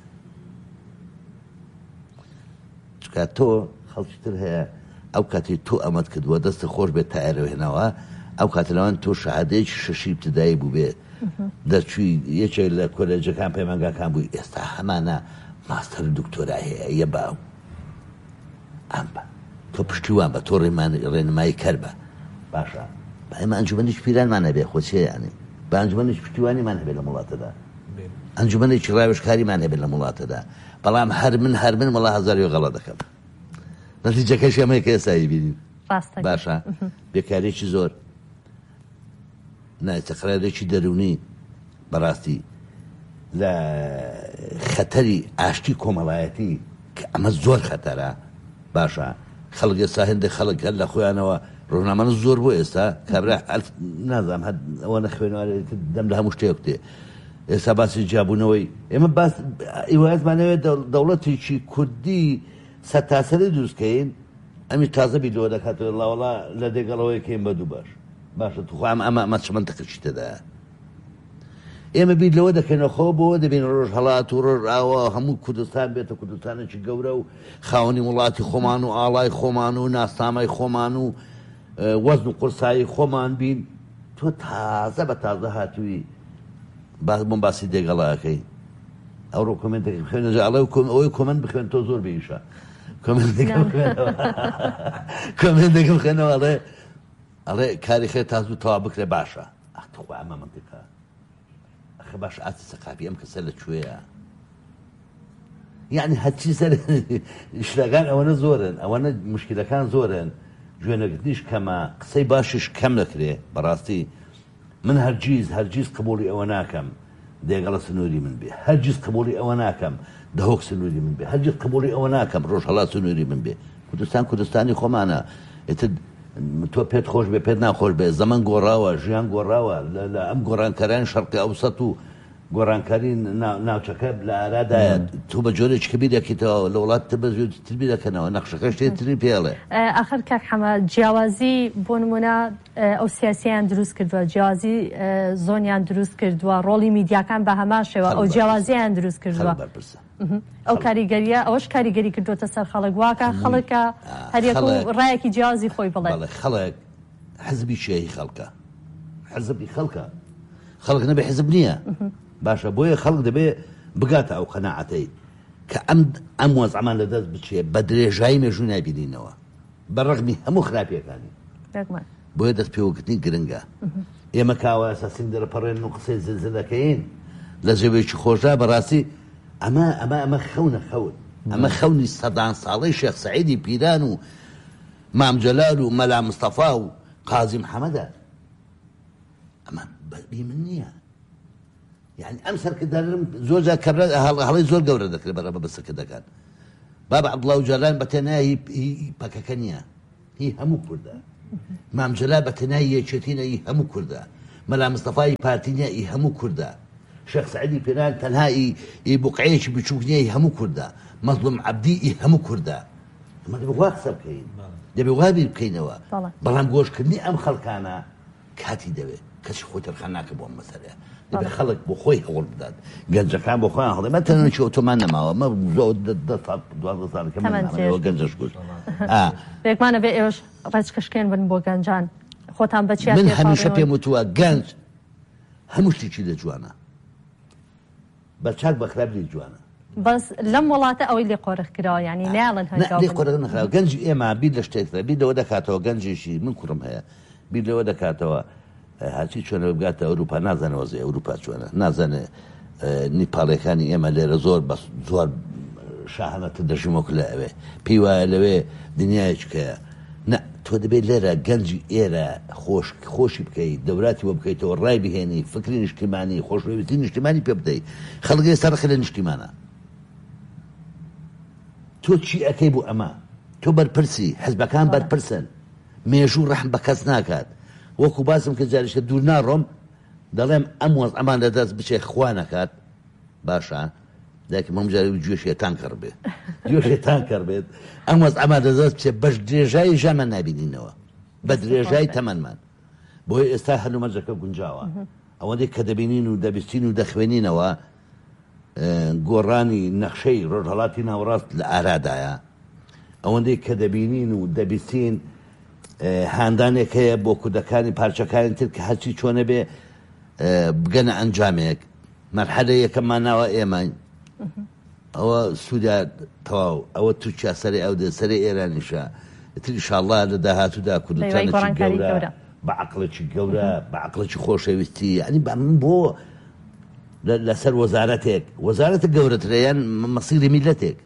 چکە تۆ خەڵکیتر هەیە ئەو کاتی تۆ ئەمەد کردووە دەستە خۆش بێت تا ئێرەوێنەوە ئەو کاتەوەن تۆ شەهادەیەکی شەشی ابتدایی بوو بێ دەرچووی یەکێک لە کۆلێجەکان پەیمانگاکان بووی ئێستا هەمانە ماستەر دکتۆرا هەیە یە باو ئەم بە تۆ پشتیوان بە تۆ ڕێنمایی کەر بە باشە بە ئێمە ئەنجومەنێکی پیرانمان هەبێ خۆچیە یانی بە ئەنجومەنێکی پشتیوانیمان هەبێت لە وڵاتەدا ئەنجومەنێکی ڕاوێژکاریمان هەبێت لە وڵاتەدا بەڵام هەر من هەر من وەڵا هەزاریۆ غەڵە دەکەم نەتیجەکەش ئەمەیە کە ئێستا بینین باشە بێکارێکی زۆر نایتەقرارێکی دەرونی بەڕاستی لە خەتەری ئاشتی کۆمەڵایەتی کە ئەمە زۆر خەتەرە باشە خەڵک ئێستا هێندە خەڵک هەر لە خۆیانەوە ڕۆژنامەنە زۆر بۆ ئێستا کابرا نازانم هەر ئەوە نەخوێنەوە دەم لە هەموو شتێک دێ ئێستا باسی جیابوونەوەی ئێمە باس ئیوازمانەوێت دەوڵەتێکی کوردی سەتاسەری دروستکەین ئەمی تازە بیلەوە دەکاتەوە ڵاوەڵا لە دێگەڵەوەی کەین بە دوو باش باشە توخوام ئەمە ئەمە چمەند تەکەچی تێدایە ئێمە بیلەوە دەکەینەوە بۆ دەبین ڕۆژ هەڵات و ڕۆژ ئاوە هەموو کوردستان بێتە کوردستانێکی گەورە و خاوەنی وڵاتی خۆمان و ئاڵای خۆمان و ناسنامەی خۆمان و وەزن و قورسایی خۆمان بین تۆ تازە بە تازە هاتووی بۆم باسی دێگەڵاکەی ئەو ڕۆ کۆمنتێکی بخوێنەجا ئەڵێ ئەوەی کۆمنت بخوێن تۆ زۆر بێیشە کۆمنتێکی بخوێنەوە ئەڵێ ئەڵێ کاری خێر تازوو تەوا بکرێ باشە ئەخوا ئەمە منتیقە ئەخە باشە ئاتی سەقافی ئەم کەسە لەکوێیە یعنی هەرچی سەر شتەکان ئەوەنە زۆرن ئەوەنە مشکلەکان زۆرن گوێنەگرتنیش کەمە قسەی باشش کەم دەکرێ بەڕاستی من هەرگیز هەرگیز قبوڵی ئەوە ناکەم دێگەڵە سنووری من بێ هەرگیز قبوڵی ئەوە ناکەم دەهۆک سنووری من بێ هەرگیز قبوڵی ئەوە ناکەم ڕۆژ هەڵات سنووری من بێ کوردستان کوردستانی خۆمانە ئێتر تۆ پێت خۆش بێ پێت ناخۆش بێ زەمن گۆڕاوە ژیان گۆڕاوە لە ئەم گۆڕانکەران شەرقی ئەوسەت و گۆڕانکاری ناوچەکە لە ئارادایە تو بە جۆرێکی کەبیر دەکەیتەوە لە وڵات تە بە تربی دەکەنەوە نەخشەکە شتێتری پێڵێ ئاخر کاک حەمە جیاوازی بۆ نمونە ئەو سیاسییان دروست کردووە جیاوازی زۆنیان دروست کردووە ڕۆڵی میدیاکان بە هەمان شێوە ئەو جیاوازییان دروست کردووە ئەو کاریگەریە ئەوەش کاریگەری کردوتە سەر خەڵک واکە خەڵکە هەریەک ڕایەکی جیازی خۆی بڵێ خەڵک حزبی شێهی خەڵکە حزبی خەڵکە خەڵک نەبێ حزب نییە باشە بۆیە خەڵک دەبێ بگاتە ئەو قەناعەتەی کە ئەم ئەم وەزعمان لەدەست بچێ بە درێژایی مێژوو نابینینەوە بە ڕەغمی هەموو خراپیەکانی بۆیە دەست پێوەگرتنی گرنگە ئێمە کاوە سەسیم دەرەپەڕێن و قسەی زلزلەکەین لە جێوێکی خۆشدا بەڕاستی ئەمە ئەمە ئەمە خەونە خەون ئەمە خەونی سەدان ساڵەی شێخ سەعیدی پیران و مام جەلال و مەلا مستەفا و قازی محەممەدە ئەمە بەبی من نییە یعنی ئەم سەرکرددارم زۆر جا کەبرا هەڵی زۆر گەورە دەکرێت بەڕێبە بە سەرکردەکان بابە عەبدوڵڵا و جەلان بە تەنایی هی پەکەکە نییە هی هەموو کوردە مام جەلال بە تەنایی یەکێتینە هی هەموو کوردە مەلا مستەفای پارتینە هی هەموو کوردە شێخ سەعیدی پیران تەنها ئی بوقعەیەکی بچووک نییە هی هەموو کوردە مەزلوم عەبدی هی هەموو کوردە ئەمە دەبێ وا قسە بکەین دەبێ وا بیر بکەینەوە بەڵام گۆشکردنی ئەم خەڵکانە کاتی دەوێت کەسی خۆی تەرخان ناکە بۆ ئەم مەسەلەیە دەبێ خەڵک بۆ خۆی هەوڵ بدات گەنجەکان بۆ خۆیان هەڵێ مە تەنانەکی ئۆتۆمان نەماوە مە دوازدە ساڵەکە مەوە گەنجەش گوت بێکمانە بێ ئێوەش ڕێچکەشکێن بن بۆ گەنجان خۆتان بەچیان من هەمیشە پێم وتووە گەنج هەموو شتێکی لە جوانە بە چاک بە خراپی جوانە بەس لەم وڵاتە ئەوەی لێ قۆرخ کراوە ینی ناڵن هەنگاو لێ قۆرخ نەخراوە گەنجی ئێمە بیر لە شتێکترە بیر لەوە دەکاتەوە گەنجێکی من کوڕم هەیە بیر لەوە دەکاتەوە هاچی چۆنەوە بگاتە ئەوروپا نازانەوە زێ ئەوروپا چۆنە نازانێ نیپاڵەکانی ئێمە لێرە زۆر بە زۆر شاهانەتە دەژمۆک لە ئەوێ پێی وایە لەوێ دنیایەکەیە نە تۆ دەبێت لێرە گەنجی ئێرە خۆش خۆشی بکەیت دەوراتی وە بکەیتەوە ڕای بهێنی فکری نیشتیمانی خۆشەویستی نیشتیمانی پێ بدەیت خەڵکی ئێستا ڕخە لە نیشتیمانە تۆ چی ئەەکەی بۆ ئەمە تۆ بەرپرسی حزبەکان بەرپرسن مێژوو ڕەحم بە کەس ناکات وەکو باسم کە جاریشکە دوور ناڕۆم دەڵێم ئەم وەز ئەمان لەدەست بچێ خوا نەکات باشە داکە مەم جاری گوێ شێتان کڕ بێت گوێ شێتان کڕ بێت ئەم وەز ئەمان لەدەست بچێ بەش درێژایی ژەمان نابینینەوە بە درێژایی تەمەنمان بۆیە ئێستا هەلومەرجەکە گونجاوە ئەوەندەی کە دەبینین و دەبیستین و دەخوێنینەوە گۆڕانی نەخشەی ڕۆژهەڵاتی ناوەڕاست لە ئارادایە ئەوەندەی کە دەبینین و دەبیستین هاندانێک هەیە بۆ کودەکانی پارچەکانی تر کە هەرچی چۆنە بێ بگەنە ئەنجامێک مەرحەلە یەکەممان ناوە ئێمە ئەوە سوودیا تەواو ئەوە تووچیا سەری ئەو دێ سەری ئێرانیشە تر ئینشاءڵڵا لە داهاتوودا کوردستانێکی گەورە بە عەقڵێکی گەورە بە عەقڵێکی خۆشەویستی یعنی بە من بۆ لەسەر وەزارەتێک وەزارەتە گەورەترەیان مەسیری میلەتێک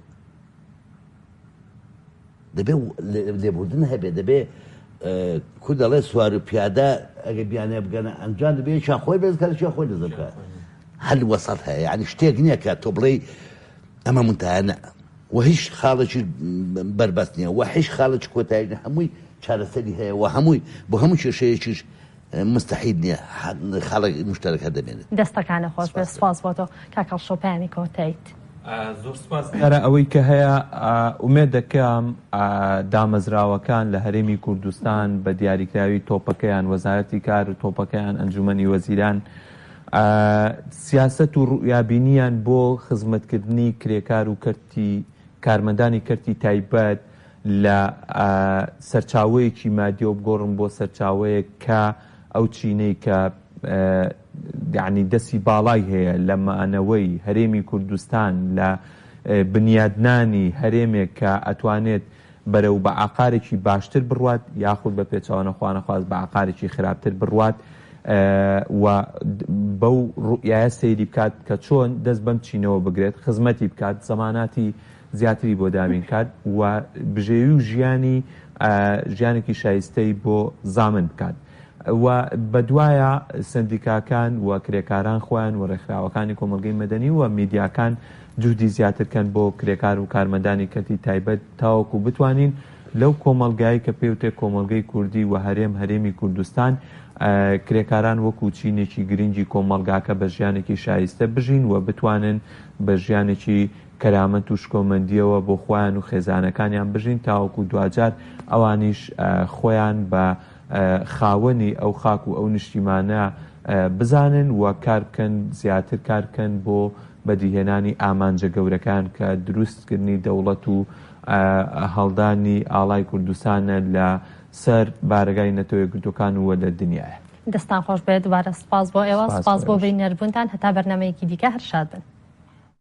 دەبێ لێبوردن هەبێ دەبێ کو دەڵێ سوار و پیادە ئەگە بیانێ بگەنە ئەنجام دەبێ چیان خۆی بێزکار چیان خۆی دەزەکە هەل وەسەط هەیە یعنی شتێک نییە کە تۆ بڵێ ئەمە منتهانە و هیچ خاڵێکی بەربەست نییە و هیچ خاڵێکی کۆتایی هەمووی چارەسەری هەیە و هەمووی بۆ هەموو کێشەیەکیش مستحید نییە خاڵێک مشتەرەکە دەبێنێت دەستەکانە خۆش بێ سپاس بۆ تۆ کاکەڵ شۆپیانی کۆتایت زۆر سپاسکارە ئەوەی کە هەیە ئومێد دەکەم دامەزراوەکان لە هەرێمی کوردستان بە دیاریکراوی تۆپەکەیان وەزارەتی کار و تۆپەکەیان ئەنجومەنی وەزیران سیاسەت و ڕوئیابینیان بۆ خزمەتکردنی کرێکار و کەرتی کارمەندانی کەرتی تایبەت لە سەرچاوەیەکی مادیۆ بگۆڕم بۆ سەرچاوەیە کە ئەو چینەی کە یعنی دەستی باڵای هەیە لە مانەوەی هەرێمی کوردستان لە بنیادنانی هەرێمێک کە ئەتوانێت بەرەو بە عقارێکی باشتر بڕوات یاخود بە پێچەوانە خوانەخواست بە عقارێکی خراپتر بڕوات و بەو ڕوئایە سەیری بکات کە چۆن دەست بەم چینەوە بگرێت خزمەتی بکات زەماناتی زیاتری بۆ دامین کات و بژێوی و ژیانی ژیانێکی شایستەی بۆ زامن بکات و بەدوایە سندیکاکان و کرێکاران خۆیان و ڕێکخراوەکانی کۆمەلگەی مەدەنی و میدیاکان جوودی زیاترکەن بۆ کرێکار و کارمەندانی کەرتی تایبەت تاوەکو بتوانین لەو کۆمەلگایی کە پێوتێ کۆمەلگەی کوردی و هەرێم هەرێمی کوردستان کرێکاران وەکو چینێکی گرنگی کۆمەلگاکە بە ژیانێکی شایستە بژین و بتوانن بە ژیانێکی کەرامەت و شکۆمەندیەوە بۆ خۆیان و خێزانەکانیان بژین تاوەکو دوجار ئەوانیش خۆیان بە خاوەنی ئەو خاک و ئەو نیشتیمانە بزانن و کار بکەن زیاتر کار بکەن بۆ بەدیهێنانی ئامانجە گەورەکان کە دروستکردنی دەوڵەت و هەڵدانی ئاڵای کوردستانە لە سەر بارگای نەتۆ یەکگرتووەکان وە لە دنیاە. دەستان خۆش بێت دوبارە سپاس بۆ ئێوە، سپاس بۆ بینەربوونتان، هەتا بەرنامەیەکی دیکە هەر شاد بن.